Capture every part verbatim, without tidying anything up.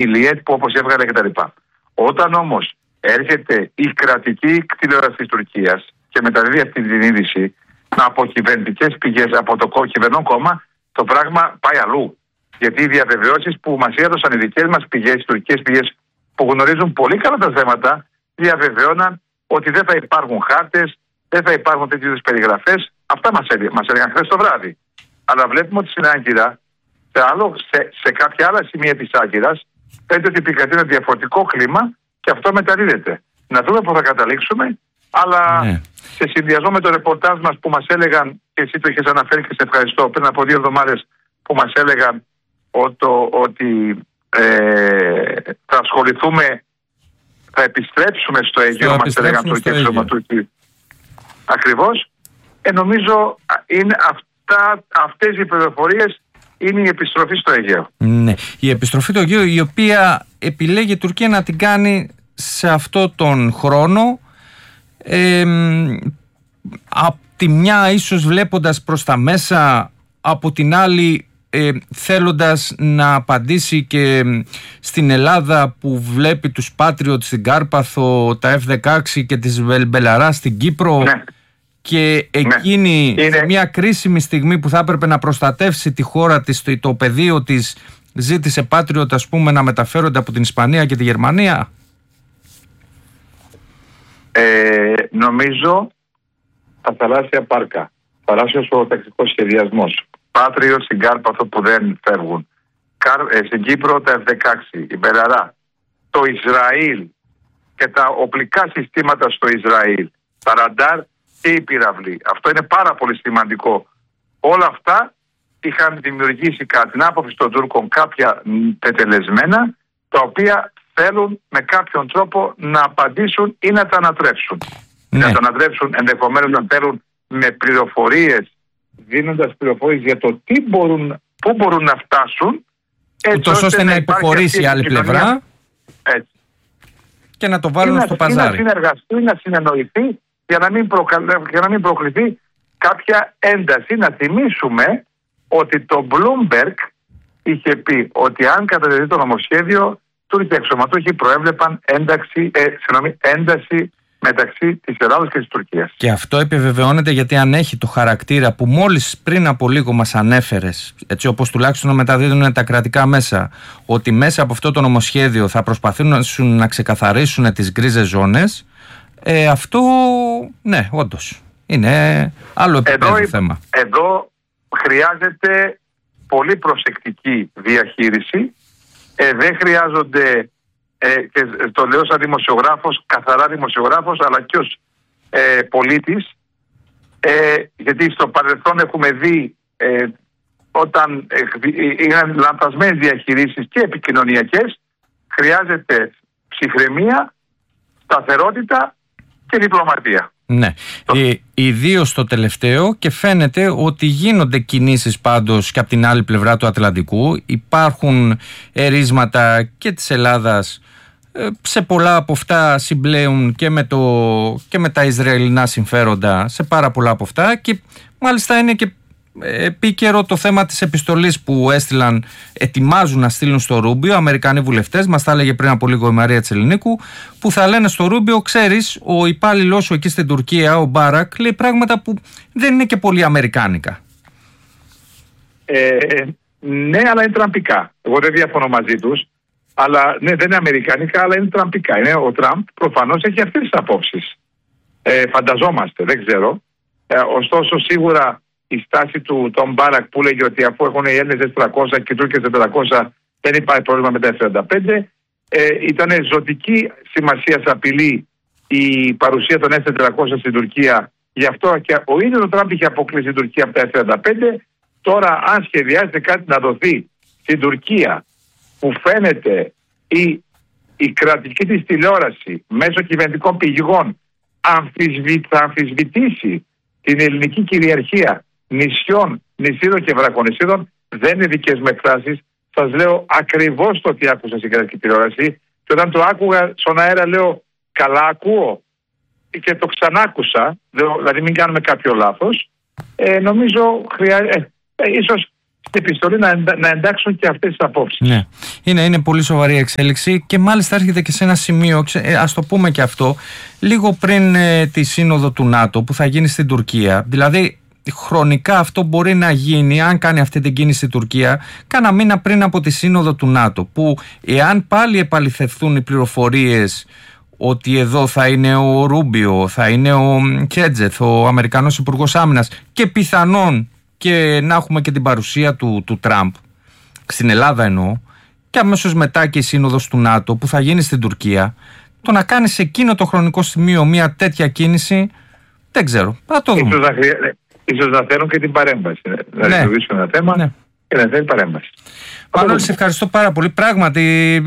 Μιλιέτ που όπως έβγαλε κτλ. Όταν όμως έρχεται η κρατική τηλεόραση της Τουρκίας και μεταδίδει αυτή την είδηση από κυβερνητικές πηγές, από το κυβερνών κόμμα, το πράγμα πάει αλλού. Γιατί οι διαβεβαιώσεις που μας έδωσαν οι δικές μας πηγές, οι τουρκικές πηγές που γνωρίζουν πολύ καλά τα θέματα, διαβεβαιώναν ότι δεν θα υπάρχουν χάρτες, δεν θα υπάρχουν τέτοιου είδους περιγραφές. Αυτά μας έλεγαν, μας έλεγαν χθες το βράδυ. Αλλά βλέπουμε ότι στην Άγκυρα, σε, άλλο, σε, σε κάποια άλλα σημεία της Άγκυρας, φαίνεται ότι επικρατεί ένα διαφορετικό κλίμα και αυτό μεταδίδεται. Να δούμε πού θα καταλήξουμε, αλλά ναι. σε συνδυασμό με το ρεπορτάζ μας που μας έλεγαν, και εσύ το είχες αναφέρει και σε ευχαριστώ, πριν από δύο εβδομάδες που μας έλεγαν ότι, ότι ε, θα ασχοληθούμε, θα επιστρέψουμε στο Αιγαίο, μας έλεγαν Τουρκία Αξιωματούχοι. Ακριβώς. Ε, νομίζω είναι αυτά, αυτές οι πληροφορίες είναι η επιστροφή στο Αιγαίο. Ναι, η επιστροφή στο Αιγαίο, η οποία επιλέγει η Τουρκία να την κάνει σε αυτό τον χρόνο, ε, από τη μια ίσως βλέποντας προς τα μέσα, από την άλλη ε, θέλοντας να απαντήσει και στην Ελλάδα που βλέπει τους Patriot στην Κάρπαθο, τα εφ δεκαέξι και τις Μπελαρά στην Κύπρο. Ναι. Και εκείνη ναι. είναι... μια κρίσιμη στιγμή που θα έπρεπε να προστατεύσει τη χώρα της, το, το πεδίο της, ζήτησε Patriot, ας πούμε, να μεταφέρονται από την Ισπανία και τη Γερμανία. Ε, νομίζω τα θαλάσσια πάρκα, θαλάσσιος ταξικός σχεδιασμός, Patriot στην Κάρπαθο που δεν φεύγουν, Καρ, ε, στην Κύπρο τα εφ δεκαέξι, η Μπελαρά, το Ισραήλ και τα οπλικά συστήματα στο Ισραήλ, τα ραντάρ και η πυραυλή. Αυτό είναι πάρα πολύ σημαντικό. Όλα αυτά είχαν δημιουργήσει κατά την άποψη των Τούρκων κάποια πετελεσμένα, τα οποία θέλουν με κάποιον τρόπο να απαντήσουν ή να τα ανατρέψουν. Ναι. Να τα ανατρέψουν ενδεχομένως να θέλουν με πληροφορίες, δίνοντας πληροφορίες για το τι μπορούν, πού μπορούν να φτάσουν, ούτως ώστε, ώστε να υποχωρήσει η άλλη πλευρά, έτσι, και να το βάλουν να, στο παζάρι. Ή να συνεργαστεί, να συνεννοηθεί, για να μην, προκα... για να μην προκληθεί κάποια ένταση. Να θυμίσουμε ότι το Bloomberg είχε πει ότι αν κατατεθεί το νομοσχέδιο, Τούρκοι αξιωματούχοι προέβλεπαν ένταξη, ε, συγνώμη, ένταση μεταξύ της Ελλάδας και της Τουρκίας. Και αυτό επιβεβαιώνεται γιατί αν έχει το χαρακτήρα που μόλις πριν από λίγο μας ανέφερες, έτσι όπως τουλάχιστον μεταδίδουν τα κρατικά μέσα, ότι μέσα από αυτό το νομοσχέδιο θα προσπαθούν να ξεκαθαρίσουν τις γκρίζες ζώνες, ε, αυτό, ναι, όντως, είναι άλλο επίπεδο εδώ, θέμα. Εδώ χρειάζεται πολύ προσεκτική διαχείριση. Ε, δεν χρειάζονται, ε, και το λέω σαν δημοσιογράφος, καθαρά δημοσιογράφος, αλλά και ως ε, πολίτης, ε, γιατί στο παρελθόν έχουμε δει ε, όταν ε, είχαν λανθασμένες διαχειρήσεις και επικοινωνιακές, χρειάζεται ψυχραιμία, σταθερότητα και διπλωματία. Ναι, ε, ιδίως το τελευταίο, και φαίνεται ότι γίνονται κινήσεις πάντως και από την άλλη πλευρά του Ατλαντικού. Υπάρχουν ερίσματα και της Ελλάδας, ε, σε πολλά από αυτά συμπλέουν και με, το, και με τα Ισραηλινά συμφέροντα, σε πάρα πολλά από αυτά, και μάλιστα είναι και επίκαιρο το θέμα της επιστολής που έστειλαν, ετοιμάζουν να στείλουν στο Ρούμπιο Αμερικανοί βουλευτές, μας τα έλεγε πριν από λίγο η Μαρία Τσελινίκου, που θα λένε στο Ρούμπιο, ξέρεις, ο υπάλληλός σου εκεί στην Τουρκία, ο Μπάρακ, λέει πράγματα που δεν είναι και πολύ αμερικάνικα. Ε, ναι, αλλά είναι τραμπικά. Εγώ δεν διαφωνώ μαζί τους, αλλά ναι, δεν είναι αμερικάνικα, αλλά είναι τραμπικά. Είναι, ο Τραμπ προφανώς έχει αυτές τις απόψεις. Ε, φανταζόμαστε, δεν ξέρω. Ε, ωστόσο, σίγουρα η στάση του Τον Μπάρακ που λέγει ότι αφού έχουν οι Έλληνες ες τριακόσια και οι Τούρκες ες τετρακόσια δεν υπάρχει πρόβλημα με τα εφ τριάντα πέντε, ε, ήταν ζωτική σημασία απειλή η παρουσία των ες τετρακόσια στην Τουρκία. Γι' αυτό και ο ίδιος ο Τραμπ είχε αποκλείσει την Τουρκία από τα εφ τριάντα πέντε. Τώρα, αν σχεδιάζεται κάτι να δοθεί στην Τουρκία, που φαίνεται η, η κρατική της τηλεόραση μέσω κυβερνητικών πηγών αμφισβη, θα αμφισβητήσει την ελληνική κυριαρχία νησιών, νησίδων και βραχονησίδων, δεν είναι δικές μου εκφράσεις. Σας λέω ακριβώς το τι άκουσα στην κρατική τηλεόραση, και όταν το άκουγα στον αέρα λέω καλά ακούω, και το ξανάκουσα, δηλαδή μην κάνουμε κάποιο λάθος. Ε, νομίζω χρειάζεται, ε, ίσως επιστολή να, εντα, να εντάξουν και αυτές τις απόψεις. Ναι. Είναι, είναι πολύ σοβαρή εξέλιξη και μάλιστα έρχεται και σε ένα σημείο, ε, ας το πούμε και αυτό, λίγο πριν ε, τη σύνοδο του ΝΑΤΟ που θα γίνει στην Τουρκία. Δηλαδή χρονικά αυτό μπορεί να γίνει, αν κάνει αυτή την κίνηση η Τουρκία, κάνα μήνα πριν από τη σύνοδο του ΝΑΤΟ, που εάν πάλι επαληθευτούν οι πληροφορίες ότι εδώ θα είναι ο Ρούμπιο, θα είναι ο Κέτζεθ, ο Αμερικανός Υπουργός Άμυνας, και πιθανόν και να έχουμε και την παρουσία του, του Τραμπ, στην Ελλάδα εννοώ, και αμέσως μετά και η σύνοδος του ΝΑΤΟ που θα γίνει στην Τουρκία, το να κάνει σε εκείνο το χρονικό σημείο μια τέτοια κίνηση, δεν ξέρω, θα το δούμε. Ίσως να, ίσως να θέλουν και την παρέμβαση, να ναι. λειτουργήσουν ένα θέμα ναι. και να θέλει παρέμβαση. Μανώλη, σε ευχαριστώ πάρα πολύ. Πράγματι,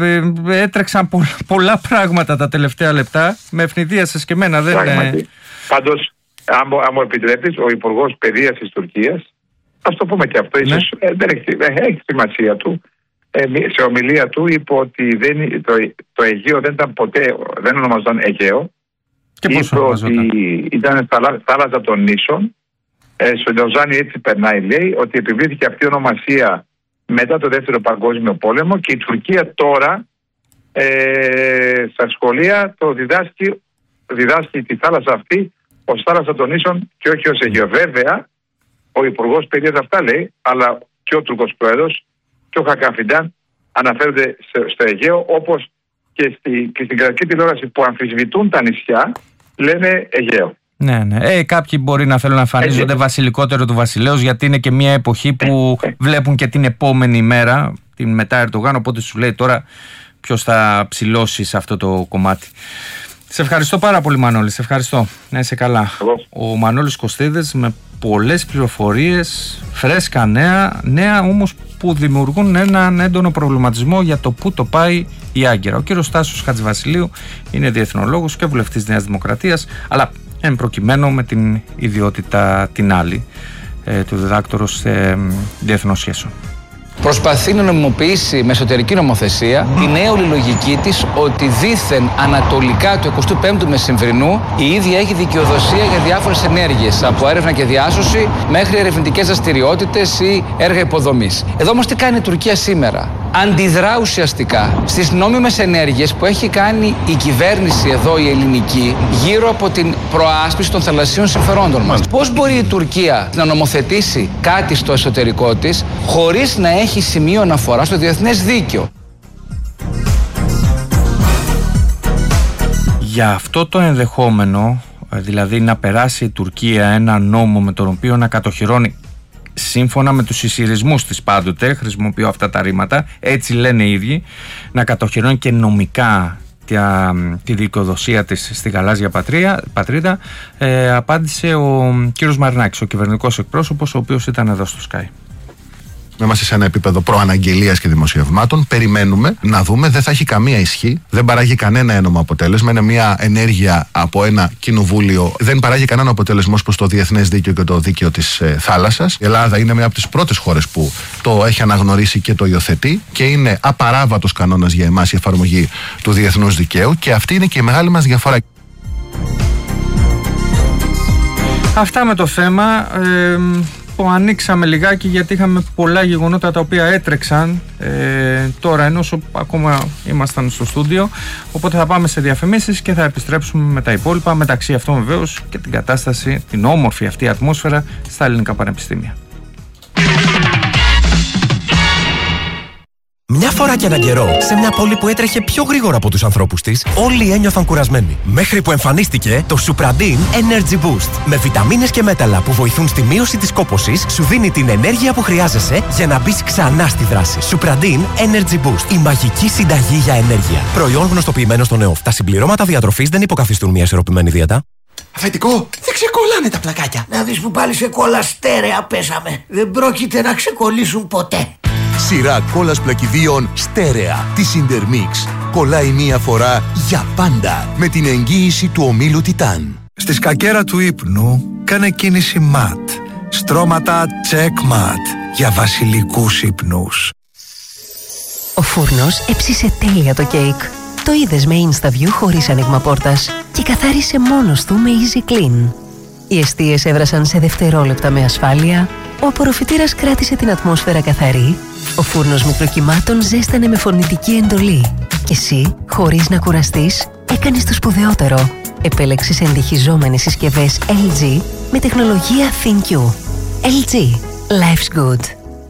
έτρεξαν πολλά πράγματα τα τελευταία λεπτά. Με ευνηδίασες και εμένα. Δεν... Πάντως, αν μου επιτρέπεις, ο Υπουργός Παιδείας της Τουρκίας, ας το πούμε και αυτό, ναι. ίσως ε, δεν έχει, ε, έχει σημασία του, ε, σε ομιλία του είπε ότι δεν, το, το Αιγαίο δεν ήταν ποτέ, δεν ονομαζόταν Αιγαίο. Και πώς είπε ότι ήταν θάλασσα των νήσων. Ε, στο Λοζάνι έτσι περνάει, λέει, ότι επιβλήθηκε αυτή η ονομασία μετά το Δεύτερο Παγκόσμιο Πόλεμο και η Τουρκία τώρα ε, στα σχολεία το διδάσκει, διδάσκει τη θάλασσα αυτή ως θάλασσα των νήσων και όχι ως Αιγαίο. Βέβαια, ο Υπουργός Παιδείας αυτά λέει, αλλά και ο Τουρκος Πρόεδρος και ο Χακάφιντάν αναφέρονται στο Αιγαίο, όπως και, στη, και στην κρατική τηλεόραση που αμφισβητούν τα νησιά λένε Αιγαίο. Ναι, ναι. Ε, κάποιοι μπορεί να θέλουν να εμφανίζονται βασιλικότερο του βασιλέως, γιατί είναι και μια εποχή που βλέπουν και την επόμενη μέρα, την μετά Ερντογάν, οπότε σου λέει τώρα ποιος θα ψηλώσει σε αυτό το κομμάτι. Σε ευχαριστώ πάρα πολύ, Μανώλη, σε ευχαριστώ. Να είσαι καλά. Εγώ. Ο Μανώλης Κωστίδης με πολλές πληροφορίες, φρέσκα νέα, νέα όμως που δημιουργούν έναν έντονο προβληματισμό για το πού το πάει η Άγκυρα. Ο κύριος Στάσος Χατζηβασιλείου είναι διεθνολόγος και βουλευτής Νέας Δημοκρατίας, αλλά εν προκειμένου με την ιδιότητα την άλλη, ε, του διδάκτορος ε, διεθνών σχέσεων. Προσπαθεί να νομιμοποιήσει με εσωτερική νομοθεσία τη νέολη λογική της ότι δήθεν ανατολικά του εικοστού πέμπτου μεσημβρινού η ίδια έχει δικαιοδοσία για διάφορες ενέργειες, από έρευνα και διάσωση μέχρι ερευνητικές δραστηριότητες ή έργα υποδομής. Εδώ όμως τι κάνει η Τουρκία σήμερα? Αντιδρά ουσιαστικά στις νόμιμες ενέργειες που έχει κάνει η κυβέρνηση εδώ, η ελληνική, γύρω από την προάσπιση των θαλασσίων συμφερόντων μας. Πώς μπορεί η Τουρκία να νομοθετήσει κάτι στο εσωτερικό της χωρίς να έχει σημείο αναφορά στο διεθνές δίκαιο? Για αυτό το ενδεχόμενο, δηλαδή να περάσει η Τουρκία ένα νόμο με τον οποίο να κατοχυρώνει, σύμφωνα με τους ισχυρισμούς της πάντοτε, χρησιμοποιώ αυτά τα ρήματα, έτσι λένε οι ίδιοι, να κατοχυρώνει και νομικά τη, τη δικαιοδοσία της στη γαλάζια πατρίδα, πατρίδα ε, απάντησε ο κύριος Μαρινάκης, ο κυβερνητικός εκπρόσωπος, ο οποίος ήταν εδώ στο Sky. Είμαστε σε ένα επίπεδο προαναγγελίας και δημοσιευμάτων. Περιμένουμε να δούμε, δεν θα έχει καμία ισχύ, δεν παράγει κανένα ένομο αποτέλεσμα. Είναι μια ενέργεια από ένα κοινοβούλιο, δεν παράγει κανένα αποτέλεσμα ως προς το διεθνές δίκαιο και το δίκαιο της ε, θάλασσας. Η Ελλάδα είναι μια από τις πρώτες χώρες που το έχει αναγνωρίσει και το υιοθετεί και είναι απαράβατος κανόνας για εμάς η εφαρμογή του διεθνούς δικαίου, και αυτή είναι και η μεγάλη μας διαφορά. Αυτά με το θέμα. Ε, το ανοίξαμε λιγάκι γιατί είχαμε πολλά γεγονότα τα οποία έτρεξαν ε, τώρα, ενώ ακόμα ήμασταν στο στούντιο, οπότε θα πάμε σε διαφημίσεις και θα επιστρέψουμε με τα υπόλοιπα, μεταξύ αυτών βεβαίως και την κατάσταση, την όμορφη αυτή ατμόσφαιρα στα ελληνικά πανεπιστήμια. Μια φορά και έναν καιρό, σε μια πόλη που έτρεχε πιο γρήγορα από τους ανθρώπους της, όλοι ένιωθαν κουρασμένοι. Μέχρι που εμφανίστηκε το Supradin Energy Boost. Με βιταμίνες και μέταλλα που βοηθούν στη μείωση της κόπωσης, σου δίνει την ενέργεια που χρειάζεσαι για να μπεις ξανά στη δράση. Supradin Energy Boost. Η μαγική συνταγή για ενέργεια. Προϊόν γνωστοποιημένο στον ΕΟΦ. Τα συμπληρώματα διατροφής δεν υποκαθιστούν μια ισορροπημένη δίαιτα. Αφεντικό, δεν ξεκολλάνε τα πλακάκια. Να δεις που πάλι σε κόλλα στέρεα πέσαμε. Δεν πρόκειται να ξεκολλήσουν ποτέ. Σειρά κόλλας πλακιδίων στέρεα της Intermix. Κολλάει μία φορά για πάντα με την εγγύηση του ομίλου Titan. Στη σκακέρα του ύπνου κάνε κίνηση ματ. Στρώματα check mat για βασιλικούς ύπνους. Ο φούρνος έψισε τέλεια το κέικ. Το είδες με InstaView χωρίς άνοιγμα πόρτας και καθάρισε μόνος του με Easy Clean. Οι εστίες έβρασαν σε δευτερόλεπτα με ασφάλεια, Ο απορροφητήρας κράτησε την ατμόσφαιρα καθαρή. Ο φούρνος μικροκυμάτων ζέστανε με φωνητική εντολή. Και εσύ, χωρίς να κουραστείς, έκανες το σπουδαιότερο. Επέλεξες εντυχιζόμενες συσκευές ελ τζι με τεχνολογία ThinQ. ελ τζι. Life's good.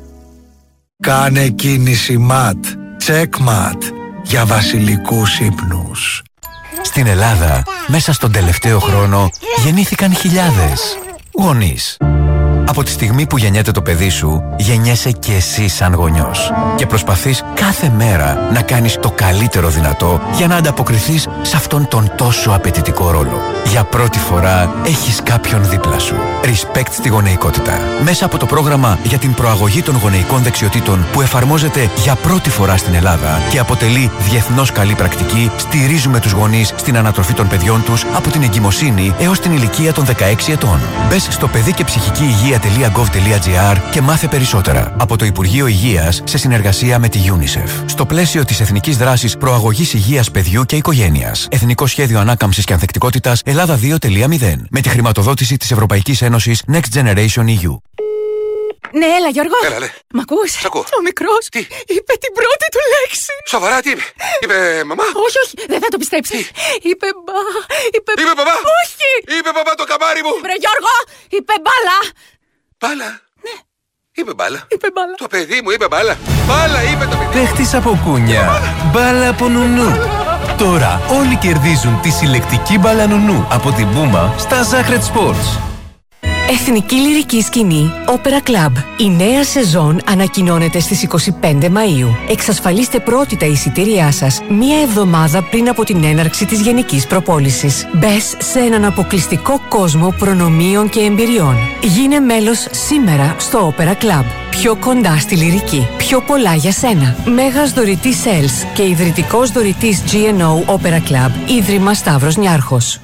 Κάνε κίνηση ματ. Checkmat. Για βασιλικούς ύπνους. Στην Ελλάδα, μέσα στον τελευταίο χρόνο, γεννήθηκαν χιλιάδες γονείς. Από τη στιγμή που γεννιέται το παιδί σου, γεννιέσαι και εσύ σαν γονιός. Και προσπαθείς κάθε μέρα να κάνεις το καλύτερο δυνατό για να ανταποκριθείς σε αυτόν τον τόσο απαιτητικό ρόλο. Για πρώτη φορά έχεις κάποιον δίπλα σου. Respect στη γονεϊκότητα. Μέσα από το πρόγραμμα για την προαγωγή των γονεϊκών δεξιοτήτων που εφαρμόζεται για πρώτη φορά στην Ελλάδα και αποτελεί διεθνώς καλή πρακτική, στηρίζουμε τους γονείς στην ανατροφή των παιδιών τους από την εγκυμοσύνη έως την ηλικία των δεκαέξι ετών. Μπες στο παιδί και ψυχική υγεία.gov.gr και μάθε περισσότερα. Από το Υπουργείο Υγείας σε συνεργασία με τη UNICEF. Στο πλαίσιο της Εθνικής Δράσης Προαγωγής Υγείας Παιδιού και Οικογένειας. Εθνικό Σχέδιο Ανάκαμψης και Ανθεκτικότητας Ελλάδα δύο τελεία μηδέν. Με τη χρηματοδότηση της Ευρωπαϊκής Ένωσης Next Generation ι γιου. Ναι, έλα Γιώργο. Έλα, ναι. Μ' ακούς? Σ' ακούω. Ο μικρός Τι? είπε την πρώτη του λέξη. Σοβαρά, τι είπε? Είπε μαμά? Όχι, όχι, δεν θα το πιστέψεις. Είπε μπα... Είπε, είπε μπαμπά? Όχι. Είπε μπαμπά το καμάρι μου. Βρε Γιώργο, είπε μπάλα. Μπάλα? Ναι. Είπε μπάλα. Είπε μπάλα. Το παιδί μου είπε μπάλα. Μπάλα είπε το παιδί. Παίχτης από κούνια. Μπάλα από νουνού. Τώρα όλοι κερδίζουν τη συλλεκτική μπάλα νουνού από την Puma στα Zahret Sports. Εθνική Λυρική Σκηνή Opera Club. Η νέα σεζόν ανακοινώνεται στις είκοσι πέντε Μαΐου. Εξασφαλίστε πρώτη τα εισιτήριά σας μία εβδομάδα πριν από την έναρξη της γενικής προπόλησης. Μπες σε έναν αποκλειστικό κόσμο προνομίων και εμπειριών. Γίνε μέλος σήμερα στο Opera Club. Πιο κοντά στη λυρική. Πιο πολλά για σένα. Μέγας δωρητής Sales και ιδρυτικός δωρητής τζι εν ο Opera Club. Ίδρυμα Σταύρος Νιάρχος.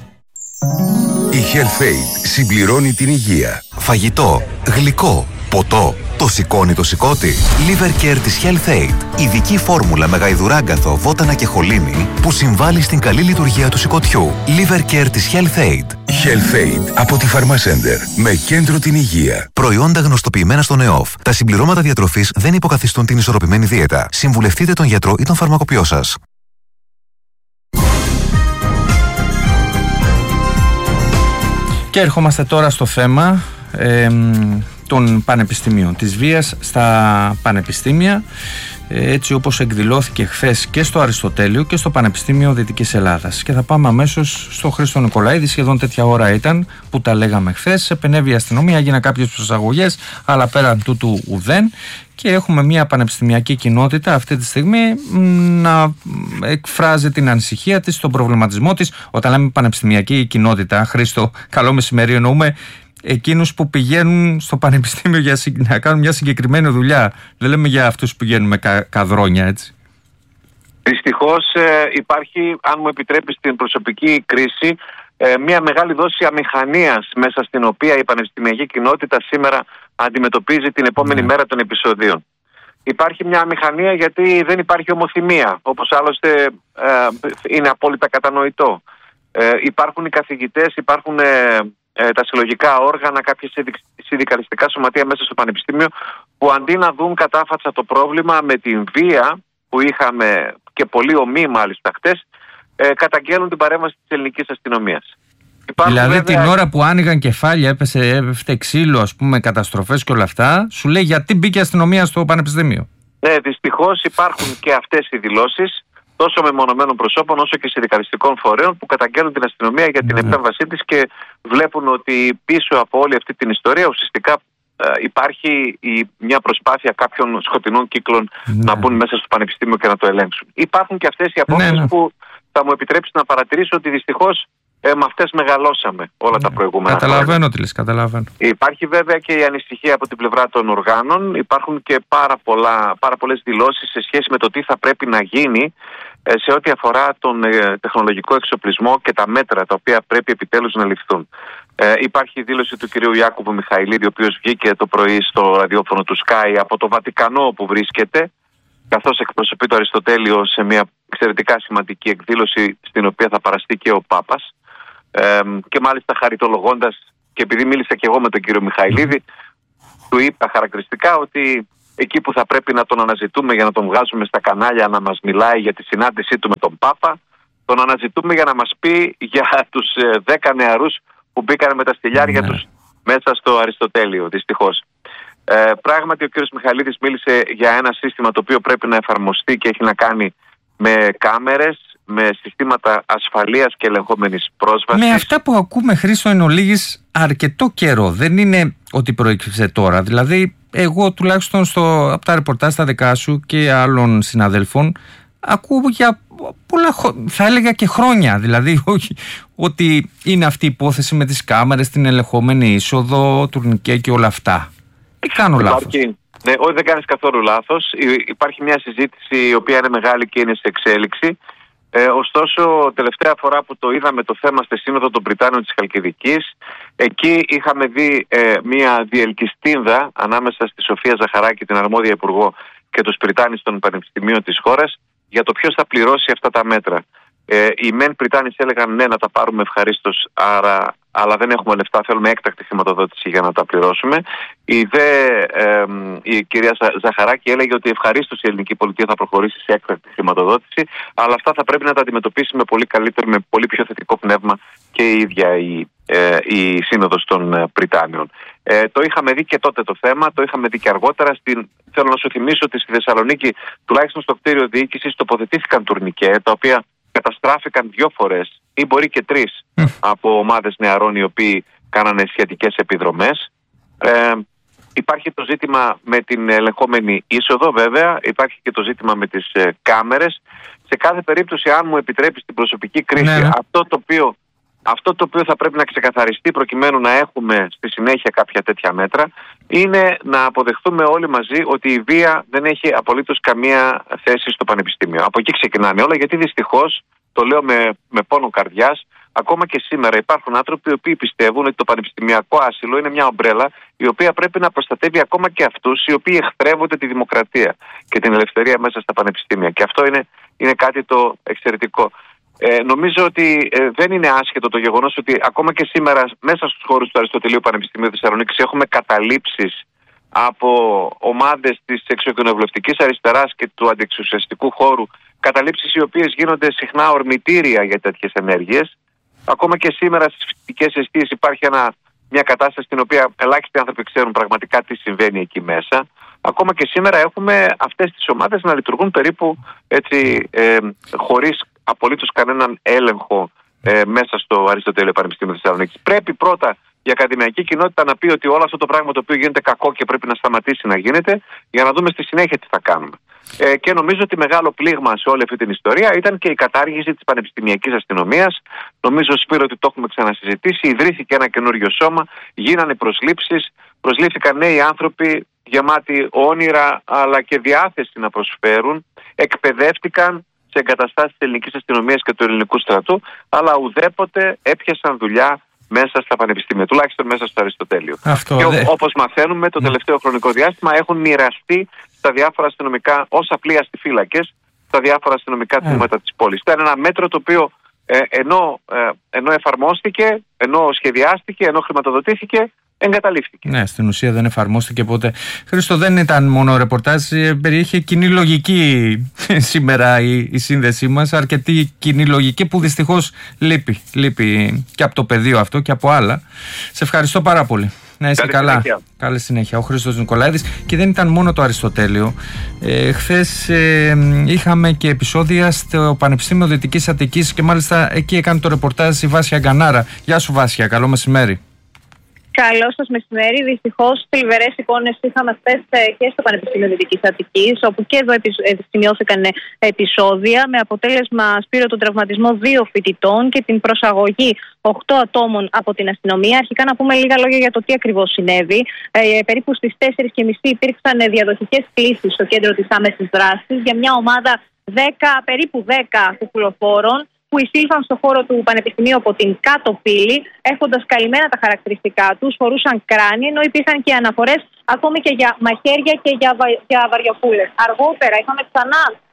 Η HealthAid συμπληρώνει την υγεία. Φαγητό, γλυκό, ποτό. Το σηκώνει το σηκώτη. Liver Care της HealthAid. Ειδική φόρμουλα με γαϊδουράγκαθο, βότανα και χολίνη που συμβάλλει στην καλή λειτουργία του σηκωτιού. Liver Care της HealthAid. HealthAid από τη Pharmacenter. Με κέντρο την υγεία. Προϊόντα γνωστοποιημένα στον ΕΟΦ. Τα συμπληρώματα διατροφής δεν υποκαθιστούν την ισορροπημένη δίαιτα. Συμβουλευτείτε τον γιατρό ή τον φαρμακοποιό σας. Και ερχόμαστε τώρα στο θέμα ε, των πανεπιστημίων, της βίας στα πανεπιστήμια, ε, έτσι όπως εκδηλώθηκε χθες και στο Αριστοτέλειο και στο Πανεπιστήμιο Δυτικής Ελλάδας. Και θα πάμε αμέσως στο Χρήστο Νικολαίδη, σχεδόν τέτοια ώρα ήταν που τα λέγαμε χθες. Επενέβη η αστυνομία, έγιναν κάποιες προσαγωγές, αλλά πέραν τούτου ουδέν. Και έχουμε μια πανεπιστημιακή κοινότητα αυτή τη στιγμή να εκφράζει την ανησυχία της, τον προβληματισμό της. Όταν λέμε πανεπιστημιακή κοινότητα, Χρήστο, καλό μεσημέρι, εννοούμε εκείνους που πηγαίνουν στο πανεπιστήμιο για να κάνουν μια συγκεκριμένη δουλειά. Δεν λέμε για αυτούς που πηγαίνουν με κα, καδρόνια, έτσι. Δυστυχώς ε, υπάρχει, αν μου επιτρέπεις την προσωπική κρίση, ε, μια μεγάλη δόση αμηχανίας μέσα στην οποία η πανεπιστημιακή κοινότητα σήμερα αντιμετωπίζει την επόμενη mm. μέρα των επεισοδίων. Υπάρχει μια αμηχανία γιατί δεν υπάρχει ομοθυμία, όπως άλλωστε ε, είναι απόλυτα κατανοητό. Ε, υπάρχουν οι καθηγητές, υπάρχουν ε, ε, τα συλλογικά όργανα, κάποια συνδικαλιστικά σωματεία μέσα στο πανεπιστήμιο που αντί να δουν κατάφατσα το πρόβλημα με την βία που είχαμε και πολύ ομή μάλιστα χτες, ε, καταγγέλνουν την παρέμβαση της ελληνικής αστυνομίας. Υπάρχουν δηλαδή βέβαια... την ώρα που άνοιγαν κεφάλια, έπεσε, έπεφτε ξύλο, ας πούμε, καταστροφές και όλα αυτά, σου λέει γιατί μπήκε η αστυνομία στο πανεπιστήμιο. Ναι, δυστυχώς υπάρχουν και αυτές οι δηλώσεις τόσο μεμονωμένων προσώπων όσο και συνδικαλιστικών φορέων που καταγγέλνουν την αστυνομία για την mm. επέμβασή της και βλέπουν ότι πίσω από όλη αυτή την ιστορία ουσιαστικά ε, υπάρχει η, μια προσπάθεια κάποιων σκοτεινών κύκλων mm. να μπουν μέσα στο πανεπιστήμιο και να το ελέγξουν. Υπάρχουν και αυτές οι απόψεις mm. που θα μου επιτρέψει να παρατηρήσω ότι δυστυχώς Ε, με αυτές μεγαλώσαμε όλα yeah. τα προηγούμενα Καταλαβαίνω χρόνια. τι λες, καταλαβαίνω. Υπάρχει βέβαια και η ανησυχία από την πλευρά των οργάνων. Υπάρχουν και πάρα, πολλά, πάρα πολλές δηλώσεις σε σχέση με το τι θα πρέπει να γίνει ε, σε ό,τι αφορά τον ε, τεχνολογικό εξοπλισμό και τα μέτρα τα οποία πρέπει επιτέλους να ληφθούν. Ε, υπάρχει η δήλωση του κυρίου Ιάκωβου Μιχαηλίδη, ο οποίος βγήκε το πρωί στο ραδιόφωνο του Sky από το Βατικανό όπου βρίσκεται, καθώς εκπροσωπεί το Αριστοτέλειο σε μια εξαιρετικά σημαντική εκδήλωση στην οποία θα παραστεί και ο Πάπας. Ε, και μάλιστα χαριτολογώντας, και επειδή μίλησα και εγώ με τον κύριο Μιχαηλίδη, του είπα χαρακτηριστικά ότι εκεί που θα πρέπει να τον αναζητούμε για να τον βγάζουμε στα κανάλια να μας μιλάει για τη συνάντησή του με τον Πάπα, τον αναζητούμε για να μας πει για τους δέκα νεαρούς που μπήκαν με τα στυλιάρια τους μέσα στο Αριστοτέλειο, δυστυχώς. Ε, πράγματι ο κ. Μιχαλίδης μίλησε για ένα σύστημα το οποίο πρέπει να εφαρμοστεί και έχει να κάνει με κάμερες, με συστήματα ασφαλείας και ελεγχόμενης πρόσβασης. Με αυτά που ακούμε, Χρήστο, εν ολίγης αρκετό καιρό. Δεν είναι ότι προέκυψε τώρα. Δηλαδή, εγώ τουλάχιστον στο, από τα ρεπορτάζ τα δικά σου και άλλων συναδέλφων ακούω για πολλά, θα έλεγα και χρόνια. Δηλαδή, όχι ότι είναι αυτή η υπόθεση με τις κάμερες, την ελεγχόμενη είσοδο, τουρνικέ και όλα αυτά. Τι κάνω λάθος? Υπάρχει, ναι, όχι, δεν κάνεις καθόλου λάθος. Υπάρχει μια συζήτηση η οποία είναι μεγάλη και είναι σε εξέλιξη. Ε, ωστόσο, τελευταία φορά που το είδαμε το θέμα στη Σύνοδο των Πριτάνων της Χαλκιδικής, εκεί είχαμε δει ε, μια διελκυστίνδα ανάμεσα στη Σοφία Ζαχαράκη, την αρμόδια υπουργό, και τους Πριτάνης των πανεπιστημίων της χώρας για το ποιος θα πληρώσει αυτά τα μέτρα. Ε, οι μεν Πριτάνης έλεγαν ναι, να τα πάρουμε ευχαρίστως, άρα, αλλά δεν έχουμε λεφτά, θέλουμε έκτακτη χρηματοδότηση για να τα πληρώσουμε. Η, δε, ε, η κυρία Ζαχαράκη έλεγε ότι ευχαρίστως η ελληνική πολιτεία θα προχωρήσει σε έκτακτη χρηματοδότηση, αλλά αυτά θα πρέπει να τα αντιμετωπίσει με πολύ καλύτερο, με πολύ πιο θετικό πνεύμα και η ίδια η, ε, η Σύνοδος των Πριτάνιων. Ε, το είχαμε δει και τότε το θέμα, το είχαμε δει και αργότερα. Στην, θέλω να σου θυμίσω ότι στη Θεσσαλονίκη, τουλάχιστον στο κτίριο διοίκησης, τοποθετήθηκαν τουρνικέ, τα οποία καταστράφηκαν δύο φορές ή μπορεί και τρεις mm. από ομάδες νεαρών οι οποίοι κάνανε σχετικές επιδρομές. Ε, υπάρχει το ζήτημα με την ελεγχόμενη είσοδο, βέβαια. Υπάρχει και το ζήτημα με τις ε, κάμερες. Σε κάθε περίπτωση, αν μου επιτρέπεις την προσωπική κρίση, ναι, ναι. Αυτό, το οποίο, αυτό το οποίο θα πρέπει να ξεκαθαριστεί προκειμένου να έχουμε στη συνέχεια κάποια τέτοια μέτρα, είναι να αποδεχθούμε όλοι μαζί ότι η βία δεν έχει απολύτως καμία θέση στο πανεπιστήμιο. Από εκεί ξεκινάνε όλα, γιατί δυστυχώς, το λέω με, με πόνο καρδιάς, ακόμα και σήμερα υπάρχουν άνθρωποι οι οποίοι πιστεύουν ότι το πανεπιστημιακό άσυλο είναι μια ομπρέλα η οποία πρέπει να προστατεύει ακόμα και αυτούς οι οποίοι εχθρεύονται τη δημοκρατία και την ελευθερία μέσα στα πανεπιστήμια. Και αυτό είναι, είναι κάτι το εξαιρετικό. Ε, νομίζω ότι ε, δεν είναι άσχετο το γεγονός ότι ακόμα και σήμερα μέσα στους χώρους του Αριστοτελείου Πανεπιστημίου Θεσσαλονίκης έχουμε καταλήψεις από ομάδες της εξοκοινοβουλευτικής αριστεράς και του αντιεξουσιαστικού χώρου, καταλήψεις οι οποίες γίνονται συχνά ορμητήρια για τέτοιες ενέργειες. Ακόμα και σήμερα στις φοιτητικές εστίες υπάρχει ένα, μια κατάσταση στην οποία ελάχιστοι άνθρωποι ξέρουν πραγματικά τι συμβαίνει εκεί μέσα. Ακόμα και σήμερα έχουμε αυτές τις ομάδες να λειτουργούν περίπου έτσι, ε, χωρίς απολύτως κανέναν έλεγχο ε, μέσα στο Αριστοτέλειο Πανεπιστήμιο Θεσσαλονίκης. Πρέπει πρώτα η ακαδημαϊκή κοινότητα να πει ότι όλο αυτό το πράγμα το οποίο γίνεται κακό και πρέπει να σταματήσει να γίνεται, για να δούμε στη συνέχεια τι θα κάνουμε. Ε, και νομίζω ότι μεγάλο πλήγμα σε όλη αυτή την ιστορία ήταν και η κατάργηση της πανεπιστημιακής αστυνομίας. Νομίζω, Σπύρο, ότι το έχουμε ξανασυζητήσει. Ιδρύθηκε ένα καινούριο σώμα, γίνανε προσλήψεις, προσλήφθηκαν νέοι άνθρωποι γεμάτοι όνειρα αλλά και διάθεση να προσφέρουν, εκπαιδεύτηκαν σε εγκαταστάσεις της ελληνικής αστυνομίας και του ελληνικού στρατού, αλλά ουδέποτε έπιασαν δουλειά μέσα στα πανεπιστήμια, τουλάχιστον μέσα στο Αριστοτέλειο. Αυτό, και δε... όπως μαθαίνουμε, το τελευταίο χρονικό διάστημα έχουν μοιραστεί στα διάφορα αστυνομικά, ως απλοί αστιφύλακες, στα διάφορα αστυνομικά τμήματα ε. της πόλης. Ήταν ένα μέτρο το οποίο ε, ενώ, ε, ενώ εφαρμόστηκε, ενώ σχεδιάστηκε, ενώ χρηματοδοτήθηκε, εγκαταλείφθηκε. Ναι, στην ουσία δεν εφαρμόστηκε ποτέ. Χρήστο, δεν ήταν μόνο ρεπορτάζ, περιείχε κοινή λογική σήμερα η, η σύνδεσή μας, αρκετή κοινή λογική που δυστυχώς λείπει, λείπει και από το πεδίο αυτό και από άλλα. Σε ευχαριστώ πάρα πολύ. Να είσαι καλά. Συνέχεια. Καλή συνέχεια. Ο Χρήστος Νικολαίδης. Και δεν ήταν μόνο το Αριστοτέλειο. Ε, χθες ε, είχαμε και επεισόδια στο Πανεπιστήμιο Δυτικής Αττικής και μάλιστα εκεί έκανε το ρεπορτάζ η Βάσια Γκανάρα. Γεια σου, Βάσια. Καλό μεσημέρι. Καλό σας μεσημέρι. Δυστυχώς, θλιβερές εικόνες είχαμε χθες και στο Πανεπιστήμιο Δυτικής Αττικής, όπου και εδώ σημειώθηκαν επεισόδια με αποτέλεσμα, Σπύρο, τον τραυματισμό δύο φοιτητών και την προσαγωγή οκτώ ατόμων από την αστυνομία. Αρχικά να πούμε λίγα λόγια για το τι ακριβώς συνέβη. Ε, περίπου στις τέσσερις και μισή υπήρξαν διαδοχικές κλήσεις στο κέντρο της άμεσης δράσης για μια ομάδα δέκα, περίπου δέκα κουκουλοφόρων, που εισήλθαν στο χώρο του Πανεπιστημίου από την κάτω πύλη, έχοντας καλυμμένα τα χαρακτηριστικά τους, φορούσαν κράνη, ενώ υπήρχαν και αναφορές ακόμη και για μαχαίρια και για, βα... για βαριοπούλες. Αργότερα είχαμε ξανά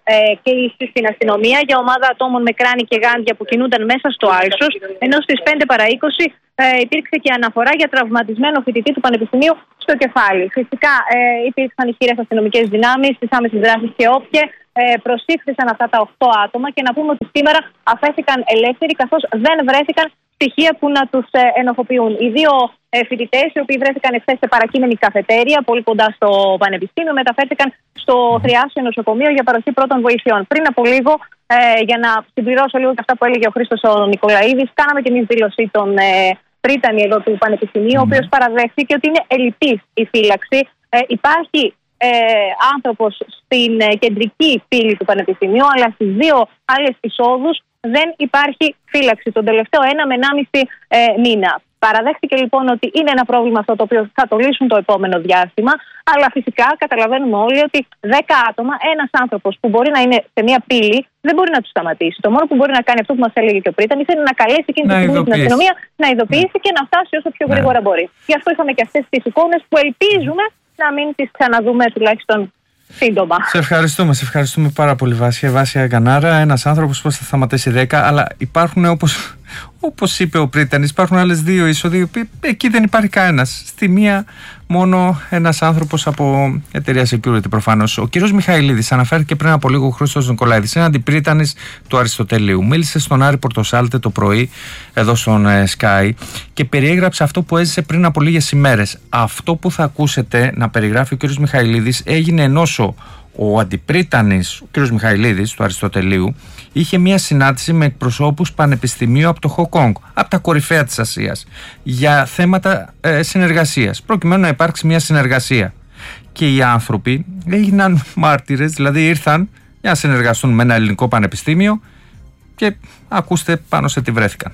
ε, κλήσει στην αστυνομία για ομάδα ατόμων με κράνη και γάντια που κινούνταν μέσα στο άλσος, ενώ στις πέντε παρά είκοσι ε, υπήρξε και αναφορά για τραυματισμένο φοιτητή του Πανεπιστημίου στο κεφάλι. Φυσικά ε, υπήρξαν ισχυρές αστυνομικές δυνάμεις, τις άμεσες δράσεις και όποιε. Ε, προσήχθησαν αυτά τα οκτώ άτομα και να πούμε ότι σήμερα αφέθηκαν ελεύθεροι, καθώς δεν βρέθηκαν στοιχεία που να τους ε, ενοχοποιούν. Οι δύο ε, φοιτητές, οι οποίοι βρέθηκαν εχθές σε παρακείμενη καφετέρια, πολύ κοντά στο Πανεπιστήμιο, μεταφέρθηκαν στο Θριάσιο Νοσοκομείο για παροχή πρώτων βοηθειών. Πριν από λίγο, ε, για να συμπληρώσω λίγο και αυτά που έλεγε ο Χρήστος ο Νικολαίδης, κάναμε και εμείς δήλωση των ε, Πρίτανη εδώ του Πανεπιστημίου, mm. ο οποίος παραδέχθηκε ότι είναι ελλειπής η φύλαξη. Ε, υπάρχει Ε, άνθρωπος στην ε, κεντρική πύλη του Πανεπιστημίου, αλλά στις δύο άλλες εισόδους δεν υπάρχει φύλαξη τον τελευταίο ένα με ενάμιση ε, μήνα. Παραδέχτηκε λοιπόν ότι είναι ένα πρόβλημα αυτό το οποίο θα το λύσουν το επόμενο διάστημα, αλλά φυσικά καταλαβαίνουμε όλοι ότι δέκα άτομα, ένας άνθρωπος που μπορεί να είναι σε μια πύλη, δεν μπορεί να του σταματήσει. Το μόνο που μπορεί να κάνει, αυτό που μας έλεγε και ο Πρίτανης, είναι να καλέσει εκείνη τη στιγμή την αστυνομία να ειδοποιήσει και να φτάσει όσο πιο γρήγορα μπορεί. Γι' αυτό είχαμε και αυτές τις εικόνες που ελπίζουμε να μην τις ξαναδούμε τουλάχιστον σύντομα. Σε ευχαριστούμε, σε ευχαριστούμε πάρα πολύ, Βάσια. Βάσια Γκανάρα, ένας άνθρωπος που θα σταματήσει δέκα, αλλά υπάρχουν, όπως, όπως είπε ο Πρίτανης, υπάρχουν άλλες δύο είσοδοι, εκεί δεν υπάρχει κανένας. Στη μία μόνο ένας άνθρωπος από εταιρεία security προφανώς. Ο κύριος Μιχαηλίδης αναφέρθηκε πριν από λίγο, ο Χρήστος Νικολαίδης, είναι αντιπρίτανης του Αριστοτελείου. Μίλησε στον Άρη Πορτοσάλτε το πρωί εδώ στον Sky και περιέγραψε αυτό που έζησε πριν από λίγες ημέρες. Αυτό που θα ακούσετε να περιγράφει ο κύριος Μιχαηλίδης έγινε ενώσο ο αντιπρίτανης, ο κύριος Μιχαηλίδης του Αριστοτελείου, είχε μια συνάντηση με εκπροσώπους πανεπιστημίου από το Χοκόνγκ, από τα κορυφαία της Ασίας, για θέματα ε, συνεργασίας, προκειμένου να υπάρξει μια συνεργασία. Και οι άνθρωποι έγιναν μάρτυρες, δηλαδή ήρθαν για να συνεργαστούν με ένα ελληνικό πανεπιστήμιο και ακούστε πάνω σε τι βρέθηκαν.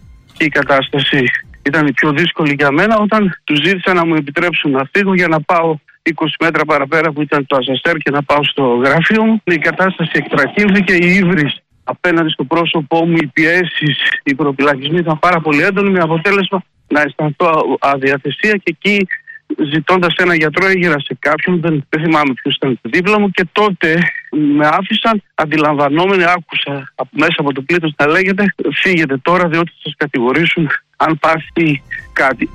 Η κατάσταση ήταν η πιο δύσκολη για μένα όταν τους ζήτησα να μου επιτρέψουν να φύγω για να πάω είκοσι μέτρα παραπέρα που ήταν το ασανσέρ και να πάω στο γραφείο μου. Η κατάσταση εκτραχύλθηκε, η ύβρις απέναντι στο πρόσωπό μου, οι πιέσεις, οι προπυλακισμοί ήταν πάρα πολύ έντονοι, με αποτέλεσμα να αισθανθώ αδιαθεσία και εκεί, ζητώντας ένα γιατρό, έγειρα σε κάποιον, δεν, δεν θυμάμαι ποιος ήταν δίπλα μου, και τότε με άφησαν αντιλαμβανόμενοι, άκουσα μέσα από το πλήθος να λέγεται «Φύγετε τώρα διότι θα σας κατηγορήσουν αν πάθει κάτι».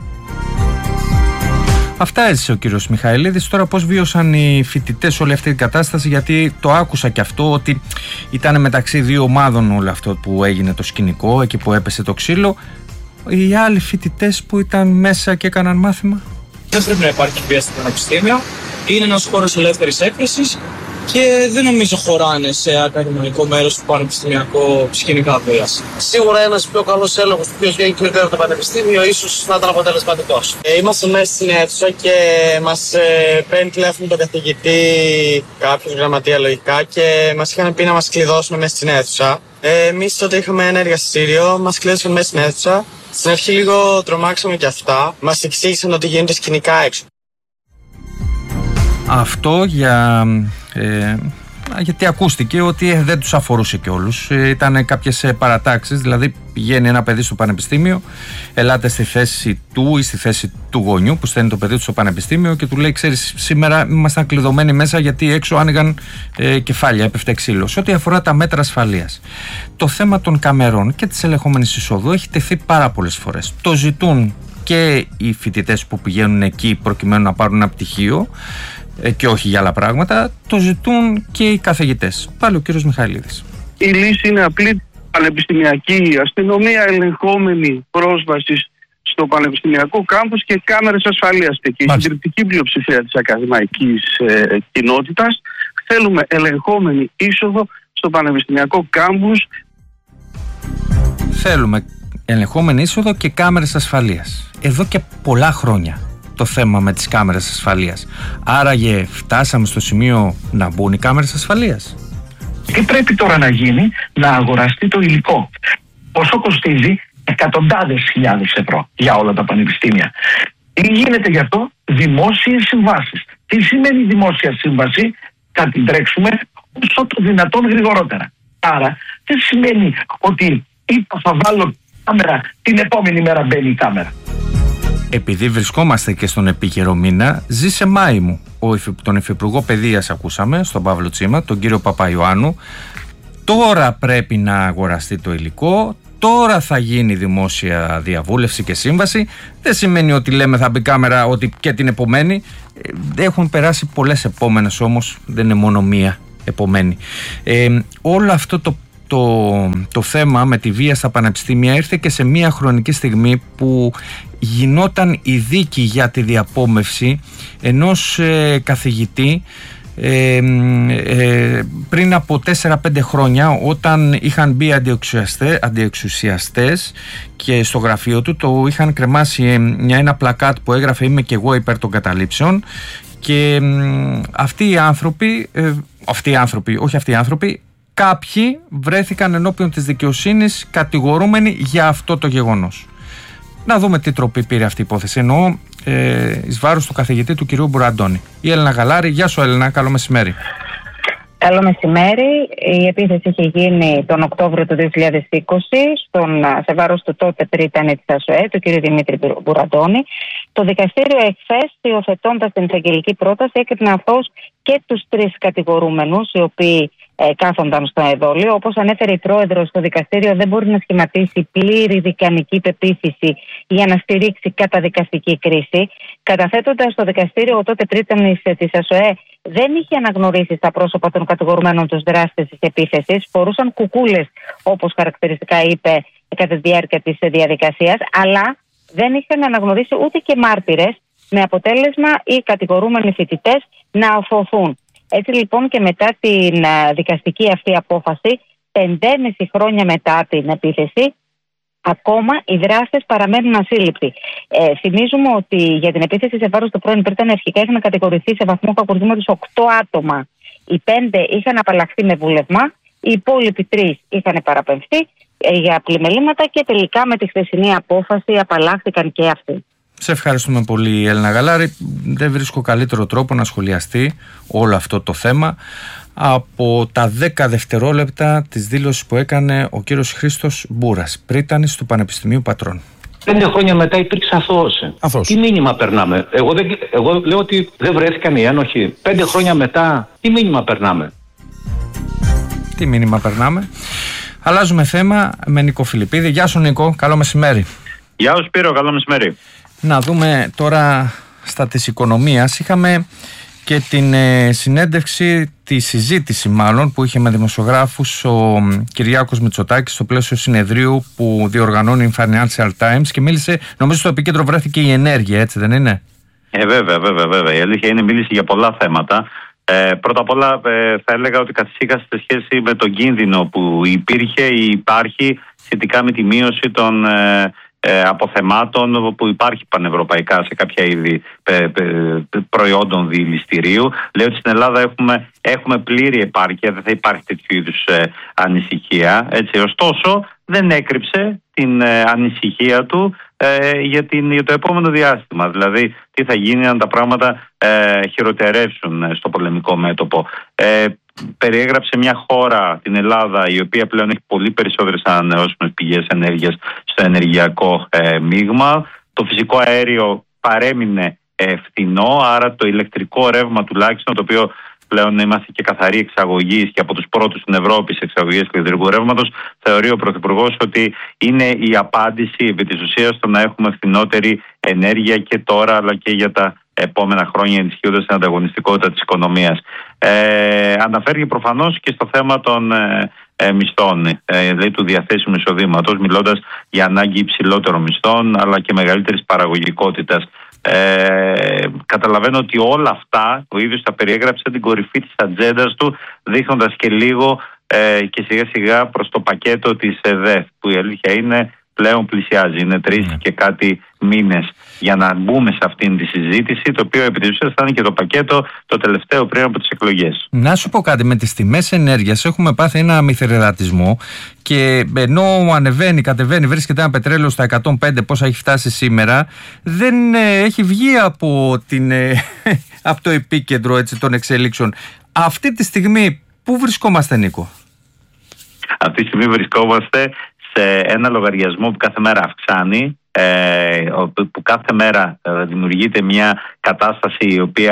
Αυτά έζησε ο κύριος Μιχαηλίδης. Τώρα πώς βίωσαν οι φοιτητές όλη αυτή την κατάσταση, γιατί το άκουσα και αυτό, ότι ήταν μεταξύ δύο ομάδων όλο αυτό που έγινε το σκηνικό, εκεί που έπεσε το ξύλο. Οι άλλοι φοιτητές που ήταν μέσα και έκαναν μάθημα. Δεν πρέπει να υπάρχει βία στο πανεπιστήμιο. Είναι ένας χώρος ελεύθερης έκφρασης και δεν νομίζω χωράνε σε ακαδημαϊκό μέρος του πανεπιστημιακό σκηνικά βίας. Σίγουρα ένας πιο καλός έλεγχος του ποιος βγαίνει και το πανεπιστήμιο ίσως να ήταν αποτελεσματικός. Ε, είμαστε μέσα στην αίθουσα και μας ε, παίρνει τηλέφωνο τον καθηγητή, κάποιος γραμματεία λογικά, και μας είχαν πει να μας κλειδώσουν μέσα στην αίθουσα. Ε, εμείς τότε είχαμε ένα εργαστήριο, μας κλείσαν μέσα στην αίθουσα. Στην αρχή λίγο τρομάξαμε κι αυτά. Μας εξήγησαν ότι γίνονται σκηνικά έξω. Αυτό για, ε, γιατί ακούστηκε ότι ε, δεν τους αφορούσε και όλους. Ε, ήταν κάποιες ε, παρατάξεις, δηλαδή πηγαίνει ένα παιδί στο πανεπιστήμιο, ελάτε στη θέση του ή στη θέση του γονιού που στέλνει το παιδί του στο πανεπιστήμιο και του λέει: ξέρεις, σήμερα ήμασταν κλειδωμένοι μέσα γιατί έξω άνοιγαν ε, κεφάλια, έπεφτε ξύλο. Σε ό,τι αφορά τα μέτρα ασφαλείας, το θέμα των καμερών και της ελεγχόμενης εισόδου έχει τεθεί πάρα πολλές φορές. Το ζητούν και οι φοιτητές που πηγαίνουν εκεί προκειμένου να πάρουν ένα πτυχίο και όχι για άλλα πράγματα, το ζητούν και οι καθηγητές. Πάλι ο κύριος Μιχαηλίδης. Η λύση είναι απλή. Πανεπιστημιακή αστυνομία, ελεγχόμενη πρόσβαση στο πανεπιστημιακό κάμπους και κάμερες ασφαλείας. Και η συντριπτική πλειοψηφία της ακαδημαϊκής ε, κοινότητας θέλουμε ελεγχόμενη είσοδο στο πανεπιστημιακό κάμπους. Θέλουμε ελεγχόμενη είσοδο και κάμερες ασφαλείας. Εδώ και πολλά χρόνια το θέμα με τις κάμερες ασφαλείας. Άραγε φτάσαμε στο σημείο να μπουν οι κάμερες ασφαλείας. Τι πρέπει τώρα να γίνει? Να αγοραστεί το υλικό. Πόσο κοστίζει? Εκατοντάδες χιλιάδες ευρώ για όλα τα πανεπιστήμια. Τι γίνεται γι' αυτό? Δημόσιες συμβάσεις. Τι σημαίνει δημόσια σύμβαση? Θα την τρέξουμε όσο το δυνατόν γρηγορότερα. Άρα δεν σημαίνει ότι είπα θα βάλω κάμερα, την επόμενη μέρα μπαίνει η κάμερα. Επειδή βρισκόμαστε και στον επίκαιρο μήνα, ζει σε Μάη μου. τον Υφυπουργό Παιδείας ακούσαμε, στον Παύλο Τσίμα, τον κύριο Παπαϊωάννου. Τώρα πρέπει να αγοραστεί το υλικό, τώρα θα γίνει δημόσια διαβούλευση και σύμβαση. Δεν σημαίνει ότι λέμε θα μπει κάμερα, ότι και την επομένη. Έχουν περάσει πολλές επόμενες όμως, δεν είναι μόνο μία επομένη. Ε, όλο αυτό το, το, το θέμα με τη βία στα πανεπιστήμια ήρθε και σε μία χρονική στιγμή που γινόταν η δίκη για τη διαπόμευση ενός ε, καθηγητή Ε, ε, πριν από τέσσερα πέντε χρόνια, όταν είχαν μπει αντιεξουσιαστές και στο γραφείο του το είχαν κρεμάσει μια, ένα πλακάτ που έγραφε «Είμαι και εγώ υπέρ των καταλήψεων», και ε, αυτοί οι άνθρωποι ε, αυτοί οι άνθρωποι, όχι αυτοί οι άνθρωποι κάποιοι βρέθηκαν ενώπιον της δικαιοσύνης κατηγορούμενοι για αυτό το γεγονός. Να δούμε τι τροπή πήρε αυτή η υπόθεση. Εννοώ ε, εις βάρος του καθηγητή του κυρίου Μπουραντώνη. Η Έλληνα Γαλάρη. Γεια σου Έλληνα, καλό μεσημέρι. Καλό μεσημέρι. Η επίθεση είχε γίνει τον Οκτώβριο του δύο χιλιάδες είκοσι στον, σε βάρος του τότε πρίτανη της ΑΣΟΕ, του κ. Δημήτρη Μπουραντώνη. Το δικαστήριο εχθές, υιοθετώντας την εισαγγελική πρόταση, έκρινε αθώος και τους τρεις κατηγορούμενους, οι οποίοι ε, κάθονταν στο εδόλιο. Όπως ανέφερε η πρόεδρος, το δικαστήριο δεν μπορεί να σχηματίσει πλήρη δικανική πεποίθηση για να στηρίξει καταδικαστική κρίση. Καταθέτοντας στο δικαστήριο, ο τότε πρίτανης της ΑΣΟΕ δεν είχε αναγνωρίσει στα πρόσωπα των κατηγορουμένων τους δράστες της επίθεσης. Φορούσαν κουκούλες, όπως χαρακτηριστικά είπε κατά τη διάρκεια της διαδικασίας, αλλά δεν είχαν αναγνωρίσει ούτε και μάρτυρες, με αποτέλεσμα οι κατηγορούμενοι φοιτητές να αφωθούν. Έτσι λοιπόν, και μετά την δικαστική αυτή απόφαση, πεντέμισι χρόνια μετά την επίθεση, ακόμα οι δράστες παραμένουν ασύλληπτοι. Ε, θυμίζουμε ότι για την επίθεση σε βάρος του πρώην πρίτανη αρχικά είχαν κατηγορηθεί σε βαθμό κακουργήματος οκτώ άτομα. Οι πέντε είχαν απαλλαχθεί με βούλευμα, οι υπόλοιποι τρεις είχαν παραπεμφθεί ε, για πλημελήματα και τελικά με τη χθεσινή απόφαση απαλλάχθηκαν και αυτοί. Σε ευχαριστούμε πολύ Έλληνα Γαλάρη. Δεν βρίσκω καλύτερο τρόπο να σχολιαστεί όλο αυτό το θέμα από τα δέκα δευτερόλεπτα της δήλωσης που έκανε ο κύριος Χρήστος Μπούρας, πρίτανης του Πανεπιστημίου Πατρών. Πέντε χρόνια μετά υπήρξε αθώωση. Τι μήνυμα περνάμε? Εγώ, δεν, εγώ λέω ότι δεν βρέθηκαν οι ένοχοι. Πέντε χρόνια μετά, τι μήνυμα περνάμε? Τι μήνυμα περνάμε? Αλλάζουμε θέμα με Νίκο Φιλιππίδη. Γεια σου Νίκο, καλό μεσημέρι. Γεια σου Σπύρο, καλό μεσημέρι. Να δούμε τώρα στα της οικονομίας. Είχαμε και την ε, συνέντευξη, τη συζήτηση μάλλον, που είχε με δημοσιογράφους ο Κυριάκος Μητσοτάκης στο πλαίσιο συνεδρίου που διοργανώνει η Financial Times, και μίλησε, νομίζω στο επίκεντρο βρέθηκε η ενέργεια, έτσι δεν είναι? Ε, βέβαια, βέβαια, βέβαια. Η αλήθεια είναι, μίλησε για πολλά θέματα. Ε, πρώτα απ' όλα ε, θα έλεγα ότι καθησύχασε σε σχέση με τον κίνδυνο που υπήρχε ή υπάρχει σχετικά με τη μείωση των ε, ε, αποθεμάτων που υπάρχει πανευρωπαϊκά σε κάποια είδη ε, ε, προϊόντων διηληστηρίου. Λέω ότι στην Ελλάδα έχουμε, έχουμε πλήρη επάρκεια, δεν θα υπάρχει τέτοιου είδους ε, ανησυχία. Έτσι. Ωστόσο, δεν έκρυψε την ε, ανησυχία του ε, για, την, για το επόμενο διάστημα. Δηλαδή, τι θα γίνει αν τα πράγματα ε, χειροτερεύσουν ε, στο πολεμικό μέτωπο. Ε, περιέγραψε μια χώρα, την Ελλάδα, η οποία πλέον έχει πολύ περισσότερες ανανεώσιμες πηγές ενέργειας στο ενεργειακό ε, μείγμα. Το φυσικό αέριο παρέμεινε ε, φθηνό, άρα το ηλεκτρικό ρεύμα τουλάχιστον, το οποίο πλέον είμαστε και καθαροί εξαγωγής και από τους πρώτους στην Ευρώπη σε εξαγωγές ηλεκτρικού ρεύματος, θεωρεί ο Πρωθυπουργός ότι είναι η απάντηση επί της ουσίας στο να έχουμε φθηνότερη ενέργεια και τώρα αλλά και για τα επόμενα χρόνια, ενισχύοντας την ανταγωνιστικότητα της οικονομίας. Ε, αναφέρει προφανώς και στο θέμα των ε, ε, μισθών, ε, δηλαδή του διαθέσιμου εισοδήματος, μιλώντας για ανάγκη υψηλότερων μισθών αλλά και μεγαλύτερης παραγωγικότητας. Ε, καταλαβαίνω ότι όλα αυτά ο ίδιος τα περιέγραψε την κορυφή της ατζέντας του, δείχνοντας και λίγο ε, και σιγά σιγά προς το πακέτο της ΕΔΕΘ, που η αλήθεια είναι πλέον πλησιάζει. Είναι τρεις mm. και κάτι μήνες για να μπούμε σε αυτήν τη συζήτηση, το οποίο επί της ουσίας θα είναι και το πακέτο το τελευταίο πριν από τις εκλογές. Να σου πω κάτι, με τις τιμές ενέργειας έχουμε πάθει ένα αμυθερερατισμό, και ενώ ανεβαίνει, κατεβαίνει, βρίσκεται ένα πετρέλαιο στα εκατόν πέντε, πόσα έχει φτάσει σήμερα, δεν ε, έχει βγει από, την, ε, από το επίκεντρο, έτσι, των εξελίξεων. Αυτή τη στιγμή πού βρισκόμαστε, Νίκο? Αυτή τη στιγμή βρισκόμαστε σε ένα λογαριασμό που κάθε μέρα αυξάνει, ε, που κάθε μέρα ε, δημιουργείται μια κατάσταση η οποία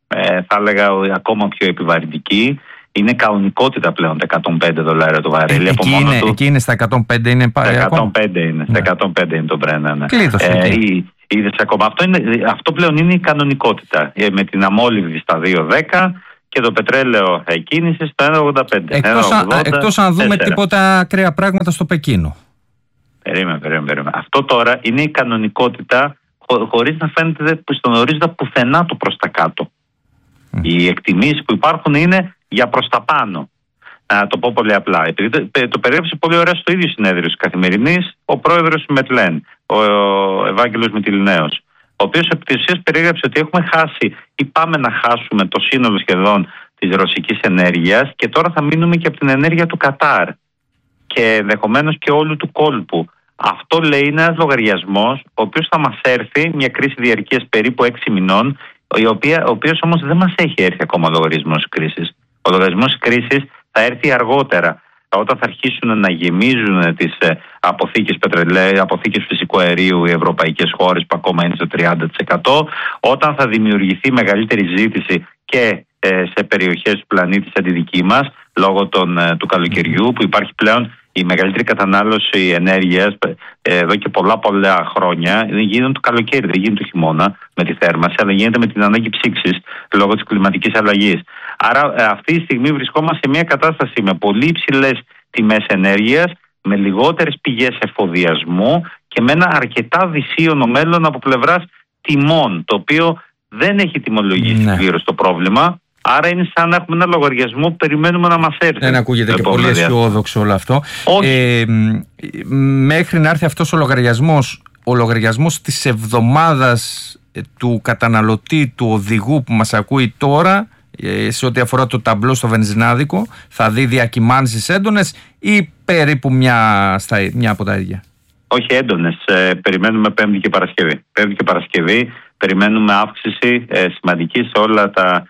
ε, θα έλεγα ακόμα πιο επιβαρυντική. Είναι κανονικότητα πλέον τα εκατόν πέντε δολάρια το βαρέλι. Ε, εκεί, είναι, του... εκεί είναι στα εκατόν πέντε, είναι πάλι. Στα εκατόν πέντε είναι, ναι. Στα εκατόν πέντε είναι το Brent. Ναι. Κλείδωσε. Ε, είδες ακόμα. Αυτό, είναι, αυτό πλέον είναι η κανονικότητα. Ε, με την αμόλυβδη στα δύο δέκα και το πετρέλαιο εκκίνηση στο ένα ογδόντα πέντε. Εκτός, ένα ογδόντα, εκτός αν δούμε τέσσερα. Τίποτα ακραία πράγματα στο Πεκίνο. Περίμενε, περίμενε, περίμενε. Αυτό τώρα είναι η κανονικότητα χω, χωρίς να φαίνεται στον ορίζοντα πουθενά το προς τα κάτω. Mm. Οι εκτιμήσεις που υπάρχουν είναι για προς τα πάνω. Να το πω πολύ απλά. Επειδή το, το περιέγραψε πολύ ωραία στο ίδιο συνέδριο της Καθημερινής ο πρόεδρος Μετλέν, ο, ο Ευάγγελος Μητυλινέος, ο οποίος επί της ουσίας περιέγραψε ότι έχουμε χάσει ή πάμε να χάσουμε το σύνολο σχεδόν της ρωσικής ενέργειας και τώρα θα μείνουμε και από την ενέργεια του Κατάρ και ενδεχομένως και όλου του κόλπου. Αυτό λέει είναι ένας λογαριασμός ο οποίος θα μας έρθει, μια κρίση διαρκείας περίπου έξι μηνών, η οποία, ο οποίος όμως δεν μας έχει έρθει ακόμα ο λογαριασμός κρίσης. Ο λογαριασμός κρίσης θα έρθει αργότερα, όταν θα αρχίσουν να γεμίζουν τις αποθήκες πετρελαίου, αποθήκες φυσικού αερίου οι ευρωπαϊκές χώρες που ακόμα είναι στο τριάντα τοις εκατό, όταν θα δημιουργηθεί μεγαλύτερη ζήτηση και σε περιοχές του πλανήτη σαν τη δική μας, λόγω των, του καλοκαιριού που υπάρχει πλέον η μεγαλύτερη κατανάλωση ενέργειας εδώ και πολλά πολλά χρόνια γίνεται το καλοκαίρι, δεν γίνεται το χειμώνα με τη θέρμανση, αλλά γίνεται με την ανάγκη ψήξης λόγω της κλιματικής αλλαγής. Άρα αυτή τη στιγμή βρισκόμαστε σε μια κατάσταση με πολύ υψηλές τιμές ενέργειας, με λιγότερες πηγές εφοδιασμού και με ένα αρκετά δυσίωνο μέλλον από πλευράς τιμών, το οποίο δεν έχει τιμολογήσει ναι. πλήρως το πρόβλημα. Άρα είναι σαν να έχουμε ένα λογαριασμό που περιμένουμε να μας έρθει. Δεν ακούγεται και πολύ αισιόδοξο όλο αυτό. Ε, μέχρι να έρθει αυτός ο λογαριασμός, ο λογαριασμός της εβδομάδας του καταναλωτή, του οδηγού που μας ακούει τώρα, σε ό,τι αφορά το ταμπλό στο βενζινάδικο, θα δει διακυμάνσεις έντονες ή περίπου μια, στα, μια από τα ίδια? Όχι έντονες. Ε, περιμένουμε Πέμπτη και Παρασκευή. Πέμπτη και Παρασκευή περιμένουμε αύξηση ε, σημαντική σε όλα τα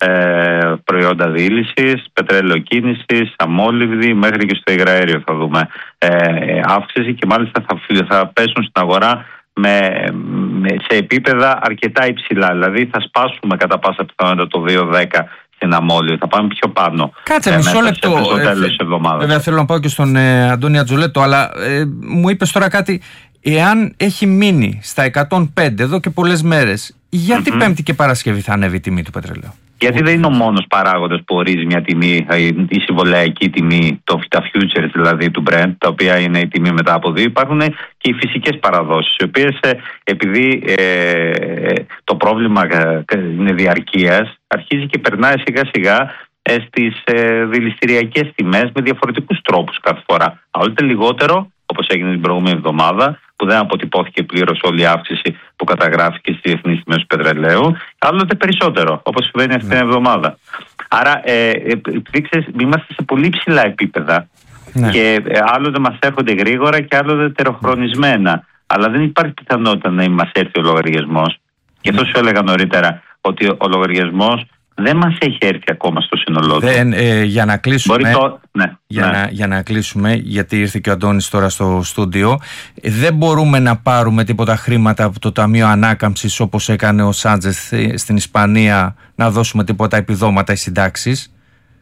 Ε, προϊόντα διήλυσης, πετρέλαιο κίνησης, αμόλυβδη, μέχρι και στο υγραέριο θα δούμε ε, αύξηση και μάλιστα θα, θα πέσουν στην αγορά με, με, σε επίπεδα αρκετά υψηλά. Δηλαδή θα σπάσουμε κατά πάσα πιθανότητα το δύο δέκα στην αμόλυβδη, θα πάμε πιο πάνω. Κάτσε ε, μισό λεπτό. Στο τέλος της εβδομάδας. Βέβαια θέλω να πάω και στον ε, Αντώνη Ατζολέτο, αλλά ε, μου είπες τώρα κάτι. Εάν έχει μείνει στα εκατόν πέντε εδώ και πολλές μέρες, γιατί mm-hmm. Πέμπτη και Παρασκευή θα ανέβει η τιμή του πετρελαίου? Γιατί δεν είναι ο μόνος παράγοντας που ορίζει μια τιμή, η συμβολαϊκή τιμή, το, τα futures δηλαδή του Brent, τα οποία είναι η τιμή μετά από δύο. Υπάρχουν και οι φυσικές παραδόσεις, οι οποίες επειδή ε, το πρόβλημα είναι διαρκείας, αρχίζει και περνάει σιγά σιγά ε, στις ε, δηληστηριακές τιμές με διαφορετικούς τρόπους κάθε φορά. Άλλοτε λιγότερο, όπως έγινε την προηγούμενη εβδομάδα, που δεν αποτυπώθηκε πλήρως όλη η αύξηση που καταγράφηκε στις διεθνείς τιμές του πετρελαίου, άλλοτε περισσότερο, όπως συμβαίνει αυτή την εβδομάδα. Άρα, ε, ξέρεις, είμαστε σε πολύ ψηλά επίπεδα ναι. και ε, άλλοτε μας έρχονται γρήγορα και άλλοτε τεροχρονισμένα. Αλλά δεν υπάρχει πιθανότητα να μας έρθει ο λογαριασμός. Και αυτό σου έλεγα νωρίτερα, ότι ο λογαριασμός δεν μας έχει έρθει ακόμα στο σύνολό του. Δεν, ε, για να κλείσουμε, το... ναι, για, ναι. Να, για να κλείσουμε, γιατί ήρθε και ο Αντώνης τώρα στο στούντιο, ε, δεν μπορούμε να πάρουμε τίποτα χρήματα από το Ταμείο Ανάκαμψης όπως έκανε ο Σάντζεθ στην Ισπανία, να δώσουμε τίποτα επιδόματα ή συντάξεις?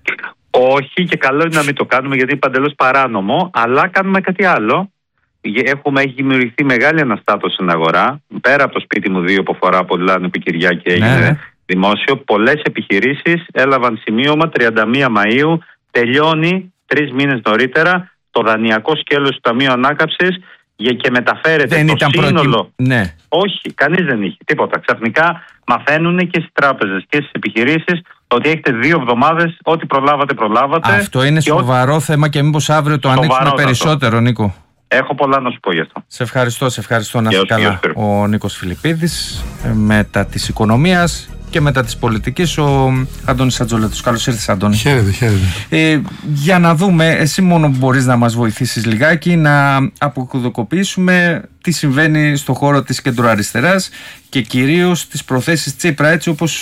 Όχι, και καλό είναι να μην το κάνουμε γιατί είναι παντελώς παράνομο, αλλά κάνουμε κάτι άλλο. Έχουμε, έχει δημιουργηθεί μεγάλη αναστάτωση στην αγορά. Πέρα από το σπίτι μου δύο που αφορά πολλά νοικοκυριά και έγινε ναι. δημόσιο, πολλές επιχειρήσεις έλαβαν σημείωμα τριάντα μία Μαΐου, τελειώνει τρεις μήνες νωρίτερα το δανειακό σκέλος του Ταμείου Ανάκαμψης και μεταφέρεται δεν το ήταν σύνολο. Προκυ... Ναι. Όχι, κανείς δεν είχε τίποτα. Ξαφνικά μαθαίνουν και στις τράπεζες και στις επιχειρήσεις ότι έχετε δύο εβδομάδες, ό,τι προλάβατε, προλάβατε. Αυτό είναι σοβαρό ό... θέμα και μήπως αύριο το ανοίξουμε περισσότερο, Νίκο. Έχω πολλά να σου πω γι' αυτό. Σε ευχαριστώ, σε ευχαριστώ. Να είσαι καλά. Ο Νίκος Φιλιππίδης, μετά της οικονομίας και μετά της πολιτικής, ο Αντώνης Ατζολέτος. Καλώς ήρθες, Αντώνη. Χαίρετε, χαίρετε. Ε, για να δούμε, εσύ μόνο μπορείς να μας βοηθήσεις λιγάκι να αποκωδικοποιήσουμε τι συμβαίνει στο χώρο της κεντροαριστεράς και κυρίως τις προθέσεις Τσίπρα, έτσι όπως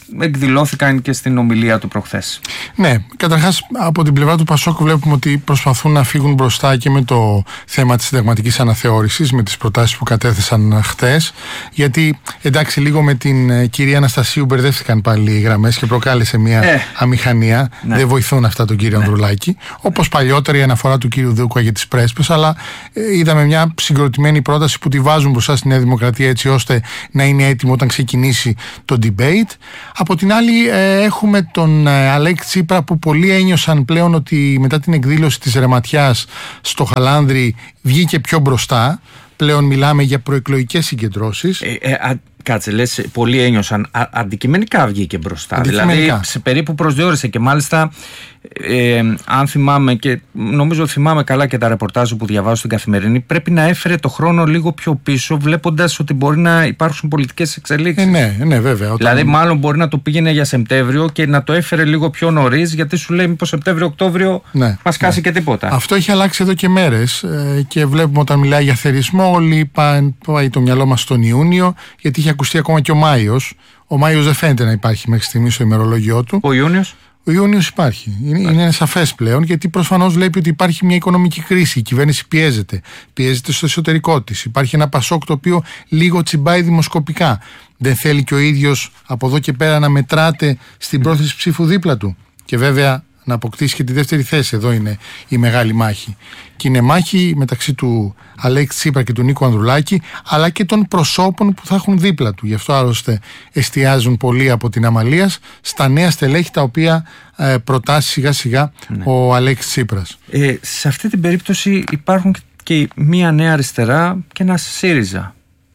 εκδηλώθηκαν και στην ομιλία του προχθές. Ναι, καταρχάς από την πλευρά του Πασόκ βλέπουμε ότι προσπαθούν να φύγουν μπροστά και με το θέμα της συνταγματικής αναθεώρησης, με τις προτάσεις που κατέθεσαν χτες, γιατί εντάξει λίγο με την κυρία Αναστασίου μπερδεύτηκαν πάλι οι γραμμές και προκάλεσε μια ε, αμηχανία. Ναι. Δεν βοηθούν αυτά τον κύριο ναι. Ανδρουλάκη, όπως παλιότερα η αναφορά του κύριου Δούκου για τις πρέσπες, αλλά ε, είδαμε μια συγκροτημένη πρόταση που τη βάζουν μπροστά στη Νέα Δημοκρατία έτσι ώστε να είναι έτοιμο όταν ξεκινήσει το debate. Από την άλλη ε, έχουμε τον ε, Αλέξη Τσίπρα που πολλοί ένιωσαν πλέον ότι μετά την εκδήλωση της Ρεματιάς στο Χαλάνδρι βγήκε πιο μπροστά. Πλέον μιλάμε για προεκλογικές συγκεντρώσεις. Ε, ε, α, κάτσε, λες, πολλοί ένιωσαν. Α, αντικειμενικά βγήκε μπροστά. Δηλαδή σε περίπου προσδιορίσε και μάλιστα ε, αν θυμάμαι και νομίζω θυμάμαι καλά και τα ρεπορτάζ που διαβάζω στην Καθημερινή, πρέπει να έφερε το χρόνο λίγο πιο πίσω, βλέποντας ότι μπορεί να υπάρξουν πολιτικές εξελίξεις. Ε, ναι, ναι, βέβαια. Όταν... Δηλαδή, μάλλον μπορεί να το πήγαινε για Σεπτέμβριο και να το έφερε λίγο πιο νωρίς, γιατί σου λέει μήπως Σεπτέμβριο-Οκτώβριο ναι, μας χάσει ναι. και τίποτα. Αυτό έχει αλλάξει εδώ και μέρες ε, και βλέπουμε όταν μιλάει για θερισμό, όλοι πάει το μυαλό μας στον Ιούνιο, γιατί είχε ακουστεί ακόμα και ο Μάιος. Ο Μάιος δεν φαίνεται να υπάρχει μέχρι στιγμή στο ημερολόγιο του. Ο Ιούνιος. Ο Ιούνιος υπάρχει. Είναι, είναι σαφές πλέον, γιατί προφανώς βλέπει ότι υπάρχει μια οικονομική κρίση. Η κυβέρνηση πιέζεται. Πιέζεται στο εσωτερικό της. Υπάρχει ένα Πασόκ το οποίο λίγο τσιμπάει δημοσκοπικά. Δεν θέλει και ο ίδιος από εδώ και πέρα να μετράται στην πρόθεση ψήφου δίπλα του. Και βέβαια να αποκτήσει και τη δεύτερη θέση. Εδώ είναι η μεγάλη μάχη. Και είναι μάχη μεταξύ του Αλέξη Τσίπρα και του Νίκου Ανδρουλάκη, αλλά και των προσώπων που θα έχουν δίπλα του. Γι' αυτό άλλωστε εστιάζουν πολλοί από την Αμαλίας στα νέα στελέχη τα οποία ε, προτάσει σιγά σιγά ναι. ο Αλέξης Τσίπρας. Ε, σε αυτή την περίπτωση υπάρχουν και μία νέα αριστερά και ένα ΣΥΡΙΖΑ.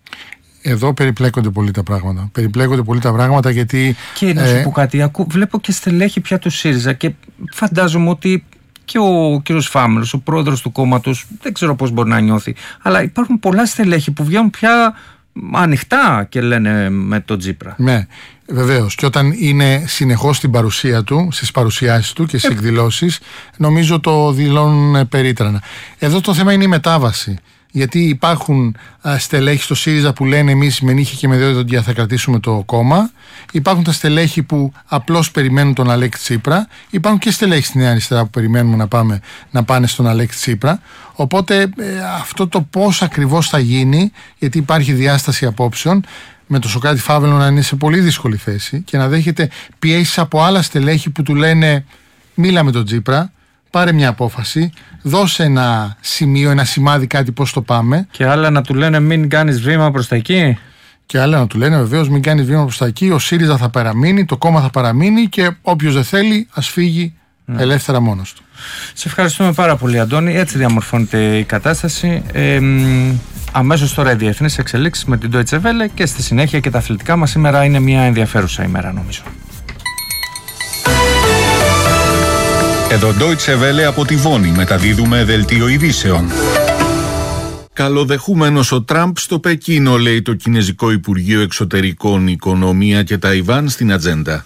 Εδώ περιπλέκονται πολύ τα πράγματα. Περιπλέκονται πολύ τα πράγματα γιατί. Και να σου ε... πω κάτι, ακού, βλέπω και στελέχη πια του ΣΥΡΙΖΑ και φαντάζομαι ότι και ο κύριος Φάμελος, ο πρόεδρος του κόμματος, δεν ξέρω πώς μπορεί να νιώθει. Αλλά υπάρχουν πολλά στελέχη που βγαίνουν πια ανοιχτά και λένε με τον Τσίπρα. Ναι, βεβαίως. Και όταν είναι συνεχώς στην παρουσία του, στις παρουσιάσεις του και στις ε... εκδηλώσεις, νομίζω το δηλώνουν περίτρανα. Εδώ το θέμα είναι η μετάβαση. Γιατί υπάρχουν α, στελέχη στο ΣΥΡΙΖΑ που λένε εμείς με νύχια και με δόντια θα κρατήσουμε το κόμμα. Υπάρχουν τα στελέχη που απλώς περιμένουν τον Αλέξη Τσίπρα. Υπάρχουν και στελέχη στη Νέα Αριστερά που περιμένουμε να, πάμε, να πάνε στον Αλέξη Τσίπρα. Οπότε ε, αυτό το πώς ακριβώς θα γίνει, γιατί υπάρχει διάσταση απόψεων, με το Σωκράτη Φάβελο να είναι σε πολύ δύσκολη θέση και να δέχεται πιέσεις από άλλα στελέχη που του λένε μίλα με τον Τσίπρα, πάρε μια απόφαση, δώσε ένα σημείο, ένα σημάδι, κάτι πώς το πάμε. Και άλλα να του λένε μην κάνεις βήμα προς τα εκεί. Και άλλα να του λένε βεβαίως μην κάνεις βήμα προς τα εκεί. Ο ΣΥΡΙΖΑ θα παραμείνει, το κόμμα θα παραμείνει και όποιος δεν θέλει ας φύγει ναι. ελεύθερα μόνος του. Σε ευχαριστούμε πάρα πολύ, Αντώνη. Έτσι διαμορφώνεται η κατάσταση. Ε, αμέσως τώρα οι διεθνείς εξελίξεις με την Deutsche Welle και στη συνέχεια και τα αθλητικά μας. Σήμερα είναι μια ενδιαφέρουσα ημέρα νομίζω. Εδώ Deutsche Welle από τη Βόνη μεταδίδουμε δελτίο ειδήσεων. Καλοδεχούμενος ο Τραμπ στο Πεκίνο, λέει το Κινεζικό Υπουργείο Εξωτερικών, Οικονομία και Ταϊβάν στην ατζέντα.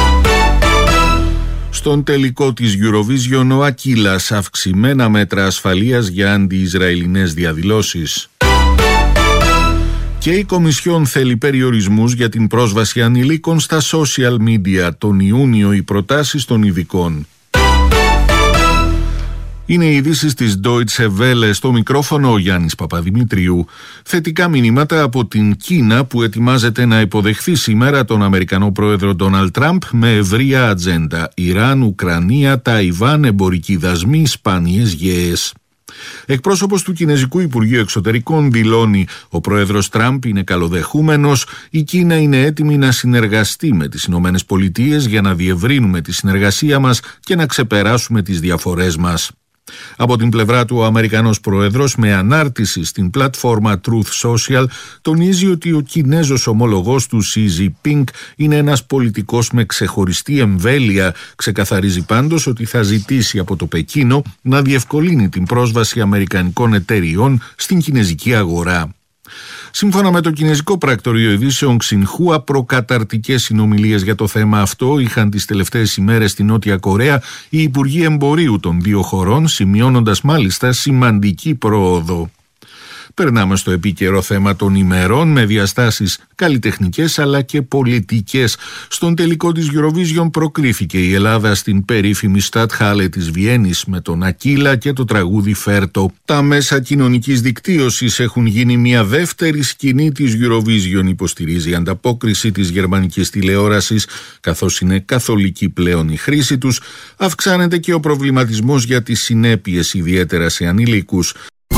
Στον τελικό της Eurovision ο Ακίλας, αυξημένα μέτρα ασφαλείας για αντι-Ισραηλινές διαδηλώσεις. Και η Κομισιόν θέλει περιορισμούς για την πρόσβαση ανηλίκων στα social media. Τον Ιούνιο οι προτάσεις των ειδικών. Είναι οι ειδήσεις της Deutsche Welle, στο μικρόφωνο ο Γιάννης Παπαδημητρίου. Θετικά μηνύματα από την Κίνα που ετοιμάζεται να υποδεχθεί σήμερα τον Αμερικανό πρόεδρο Ντόναλντ Τραμπ με ευρεία ατζέντα. Ιράν, Ουκρανία, Ταϊβάν, εμπορικοί δασμοί, σπάνιες γέες. Εκπρόσωπος του Κινεζικού Υπουργείου Εξωτερικών δηλώνει: ο πρόεδρος Τραμπ είναι καλοδεχούμενος, η Κίνα είναι έτοιμη να συνεργαστεί με τις Ηνωμένες Πολιτείες για να διευρύνουμε τη συνεργασία μας και να ξεπεράσουμε τις διαφορές μας. Από την πλευρά του, ο Αμερικανός πρόεδρος με ανάρτηση στην πλατφόρμα Truth Social τονίζει ότι ο Κινέζος ομολογός του Xi Jinping είναι ένας πολιτικός με ξεχωριστή εμβέλεια. Ξεκαθαρίζει πάντως ότι θα ζητήσει από το Πεκίνο να διευκολύνει την πρόσβαση αμερικανικών εταιριών στην κινεζική αγορά. Σύμφωνα με το κινέζικο πρακτορείο ειδήσεων Xinhua, προκαταρτικές συνομιλίες για το θέμα αυτό είχαν τις τελευταίες ημέρες στη Νότια Κορέα οι υπουργοί εμπορίου των δύο χωρών, σημειώνοντας μάλιστα σημαντική πρόοδο. περνάμε στο επίκαιρο θέμα των ημερών με διαστάσεις καλλιτεχνικές αλλά και πολιτικές. Στον τελικό της Eurovision προκρίθηκε η Ελλάδα στην περίφημη Stadthalle της Βιέννης με τον Ακύλα και το τραγούδι Φέρτο. Τα μέσα κοινωνικής δικτύωσης έχουν γίνει μια δεύτερη σκηνή της Eurovision, υποστηρίζει η ανταπόκριση της γερμανικής τηλεόρασης. Καθώς είναι καθολική πλέον η χρήση τους, αυξάνεται και ο προβληματισμός για τις συνέπειες, ιδιαίτερα σε ανηλίκους.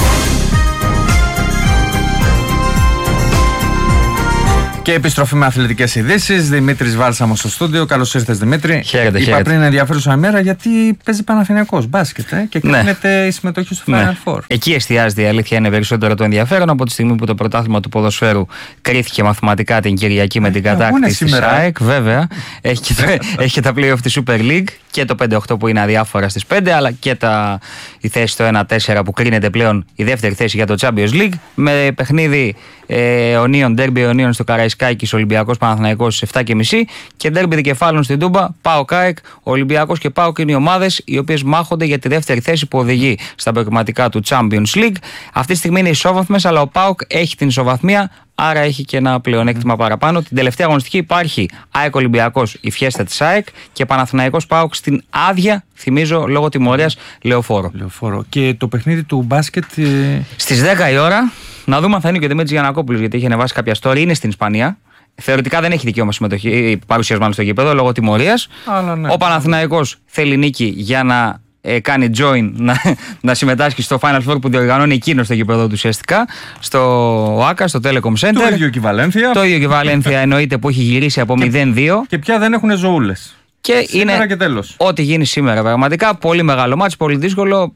Και επιστροφή με αθλητικές ειδήσεις. Δημήτρης Βάλσαμος στο στούντιο. Καλώς ήρθες, Δημήτρη. Χαίρετε, Είπα χαίρετε. πριν ενδιαφέρουσα ημέρα γιατί παίζει Παναθηναϊκός μπάσκετ ε, και κρίνεται ναι. η συμμετοχή στο Final ναι. Four. Εκεί εστιάζεται η αλήθεια, είναι περισσότερο το ενδιαφέρον από τη στιγμή που το πρωτάθλημα του ποδοσφαίρου κρίθηκε μαθηματικά την Κυριακή με την κατάκτηση της ΑΕΚ. Βέβαια, έχει και, τα, έχει και τα play-off της Super League και το πέντε οκτώ που είναι αδιάφορα στις πέντε, αλλά και τα, η θέση στο ένα τέσσερα που κρίνεται πλέον η δεύτερη θέση για το Champions League. Με παιχνίδι ε, ονίων, ντέρμπι ονίων στο Καραϊσκάκης, Ολυμπιακός Παναθηναϊκός στις επτά και μισή και ντέρμπι δικεφάλων στην Τούμπα, ΠΑΟΚ ΑΕΚ. Ολυμπιακός και ΠΑΟΚ είναι οι ομάδες οι οποίες μάχονται για τη δεύτερη θέση που οδηγεί στα προκριματικά του Champions League. Αυτή τη στιγμή είναι ισόβαθμες, αλλά ο ΠΑΟΚ έχει την ισοβαθμία, άρα έχει και ένα πλεονέκτημα παραπάνω. Την τελευταία αγωνιστική υπάρχει ΑΕΚ Ολυμπιακός, η φιέστα της ΑΕΚ, και Παναθηναϊκός ΠΑΟΚ στην άδεια, θυμίζω, λόγω τιμωρίας Λεωφόρο. Λεωφόρο. Και το παιχνίδι του μπάσκετ. Ε... Στις δέκα η ώρα, να δούμε αν θα είναι και ο Δημήτρης Γιαννακόπουλος, γιατί είχε ανεβάσει κάποια story, είναι στην Ισπανία. Θεωρητικά δεν έχει δικαίωμα συμμετοχή, παρουσίας μάλλον στο γήπεδο λόγω τιμωρίας. Ναι. Ο Παναθηναϊκός θέλει νίκη για να ε, κάνει join, να, να συμμετάσχει στο Final Four που διοργανώνει εκείνο στο γήπεδο του ουσιαστικά, στο ΟΑΚΑ, στο Telecom Center. Το ίδιο και η Βαλένθια. Το ίδιο και η Βαλένθια εννοείται, που έχει γυρίσει από μηδέν δύο. Και πια δεν έχουν ζωούλες. Και σήμερα είναι και τέλος. Ό,τι γίνει σήμερα. Πραγματικά πολύ μεγάλο μάτς, πολύ δύσκολο.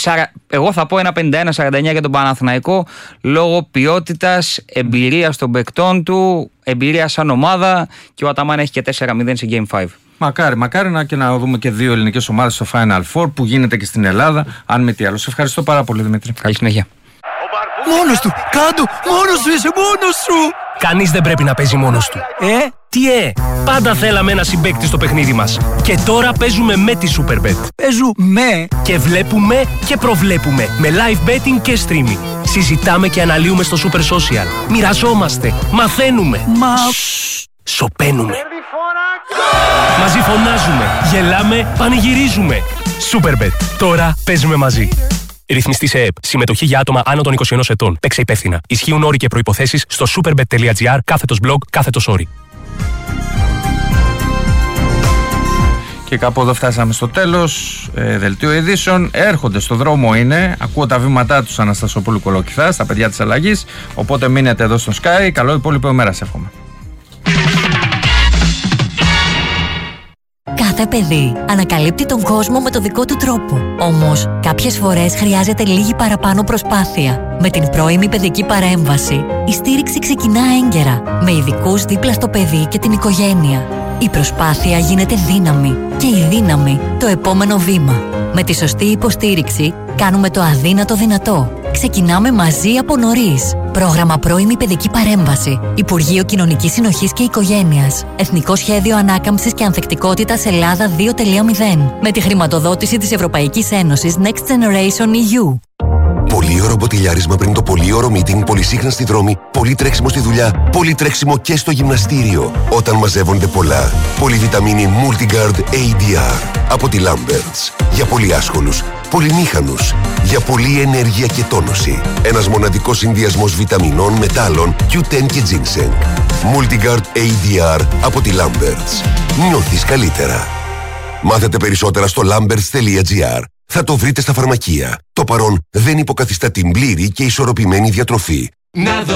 Εγώ θα πω ένα πενήντα ένα σαράντα εννιά για τον Παναθηναϊκό λόγω ποιότητας, εμπειρίας των παικτών του, εμπειρία σαν ομάδα, και ο Αταμάν έχει και τέσσερα μηδέν σε Game πέντε. Μακάρι, μακάρι να και να δούμε και δύο ελληνικές ομάδες στο Final Four που γίνεται και στην Ελλάδα, αν με τι άλλο. Σε ευχαριστώ πάρα πολύ, Δημήτρη. Καλή συνέχεια. Μόνος του! Κάντο! Μόνος σου είσαι! Μόνος σου! Κανείς δεν πρέπει να παίζει μόνος του. Ε? Τι ε? Πάντα θέλαμε ένα συμπαίκτη στο παιχνίδι μας. Και τώρα παίζουμε με τη Superbet. Παίζουμε και βλέπουμε και προβλέπουμε με live betting και streaming. Συζητάμε και αναλύουμε στο Super Social. Μοιραζόμαστε. Μαθαίνουμε. Μα... σωπαίνουμε. Μαζί φωνάζουμε. Γελάμε. Πανηγυρίζουμε. Superbet. Τώρα παίζουμε μαζί. Ρυθμιστή σε ΕΕΠ. Συμμετοχή για άτομα άνω των είκοσι ενός ετών. Παίξε υπεύθυνα. Ισχύουν όροι και προϋποθέσεις στο superbet.gr κάθετος blog κάθετος όροι. Και κάπου εδώ φτάσαμε στο τέλος. Ε, δελτίο ειδήσεων. Έρχονται στο δρόμο, είναι. Ακούω τα βήματά τους Αναστασοπούλου Κολοκυθά, στα παιδιά της αλλαγής. Οπότε μείνετε εδώ στο Sky. Καλό υπόλοιπο ημέρα, σε εύχομαι. Κάθε παιδί ανακαλύπτει τον κόσμο με το δικό του τρόπο. Όμως, κάποιες φορές χρειάζεται λίγη παραπάνω προσπάθεια. Με την πρώιμη παιδική παρέμβαση, η στήριξη ξεκινά έγκαιρα, με ειδικούς δίπλα στο παιδί και την οικογένεια. Η προσπάθεια γίνεται δύναμη και η δύναμη το επόμενο βήμα. Με τη σωστή υποστήριξη, κάνουμε το αδύνατο δυνατό. Ξεκινάμε μαζί από νωρίς. Πρόγραμμα πρώιμη παιδική παρέμβαση. Υπουργείο Κοινωνικής Συνοχής και Οικογένειας. Εθνικό Σχέδιο Ανάκαμψης και Ανθεκτικότητας Ελλάδα δύο κόμμα μηδέν. Με τη χρηματοδότηση της Ευρωπαϊκής Ένωσης Next Generation ι γιου. Πολύωρο μποτιλιάρισμα πριν το πολύωρο meeting, πολυσύχνα στη δρόμη, πολύ τρέξιμο στη δουλειά, πολύ τρέξιμο και στο γυμναστήριο. Όταν μαζεύονται πολλά. Πολυβιταμίνη Multigard έι ντι αρ από τη Lamberts. Για πολύ άσχολους, πολυμήχανους, για πολλή ενέργεια και τόνωση. Ένας μοναδικός συνδυασμός βιταμινών, μετάλλων, κιου τεν και ginseng. Multigard έι ντι αρ από τη Lamberts. Νιώθεις καλύτερα. Μάθετε περισσότερα στο lamberts τελεία gr. Θα το βρείτε στα φαρμακεία. Το παρόν δεν υποκαθιστά την πλήρη και ισορροπημένη διατροφή.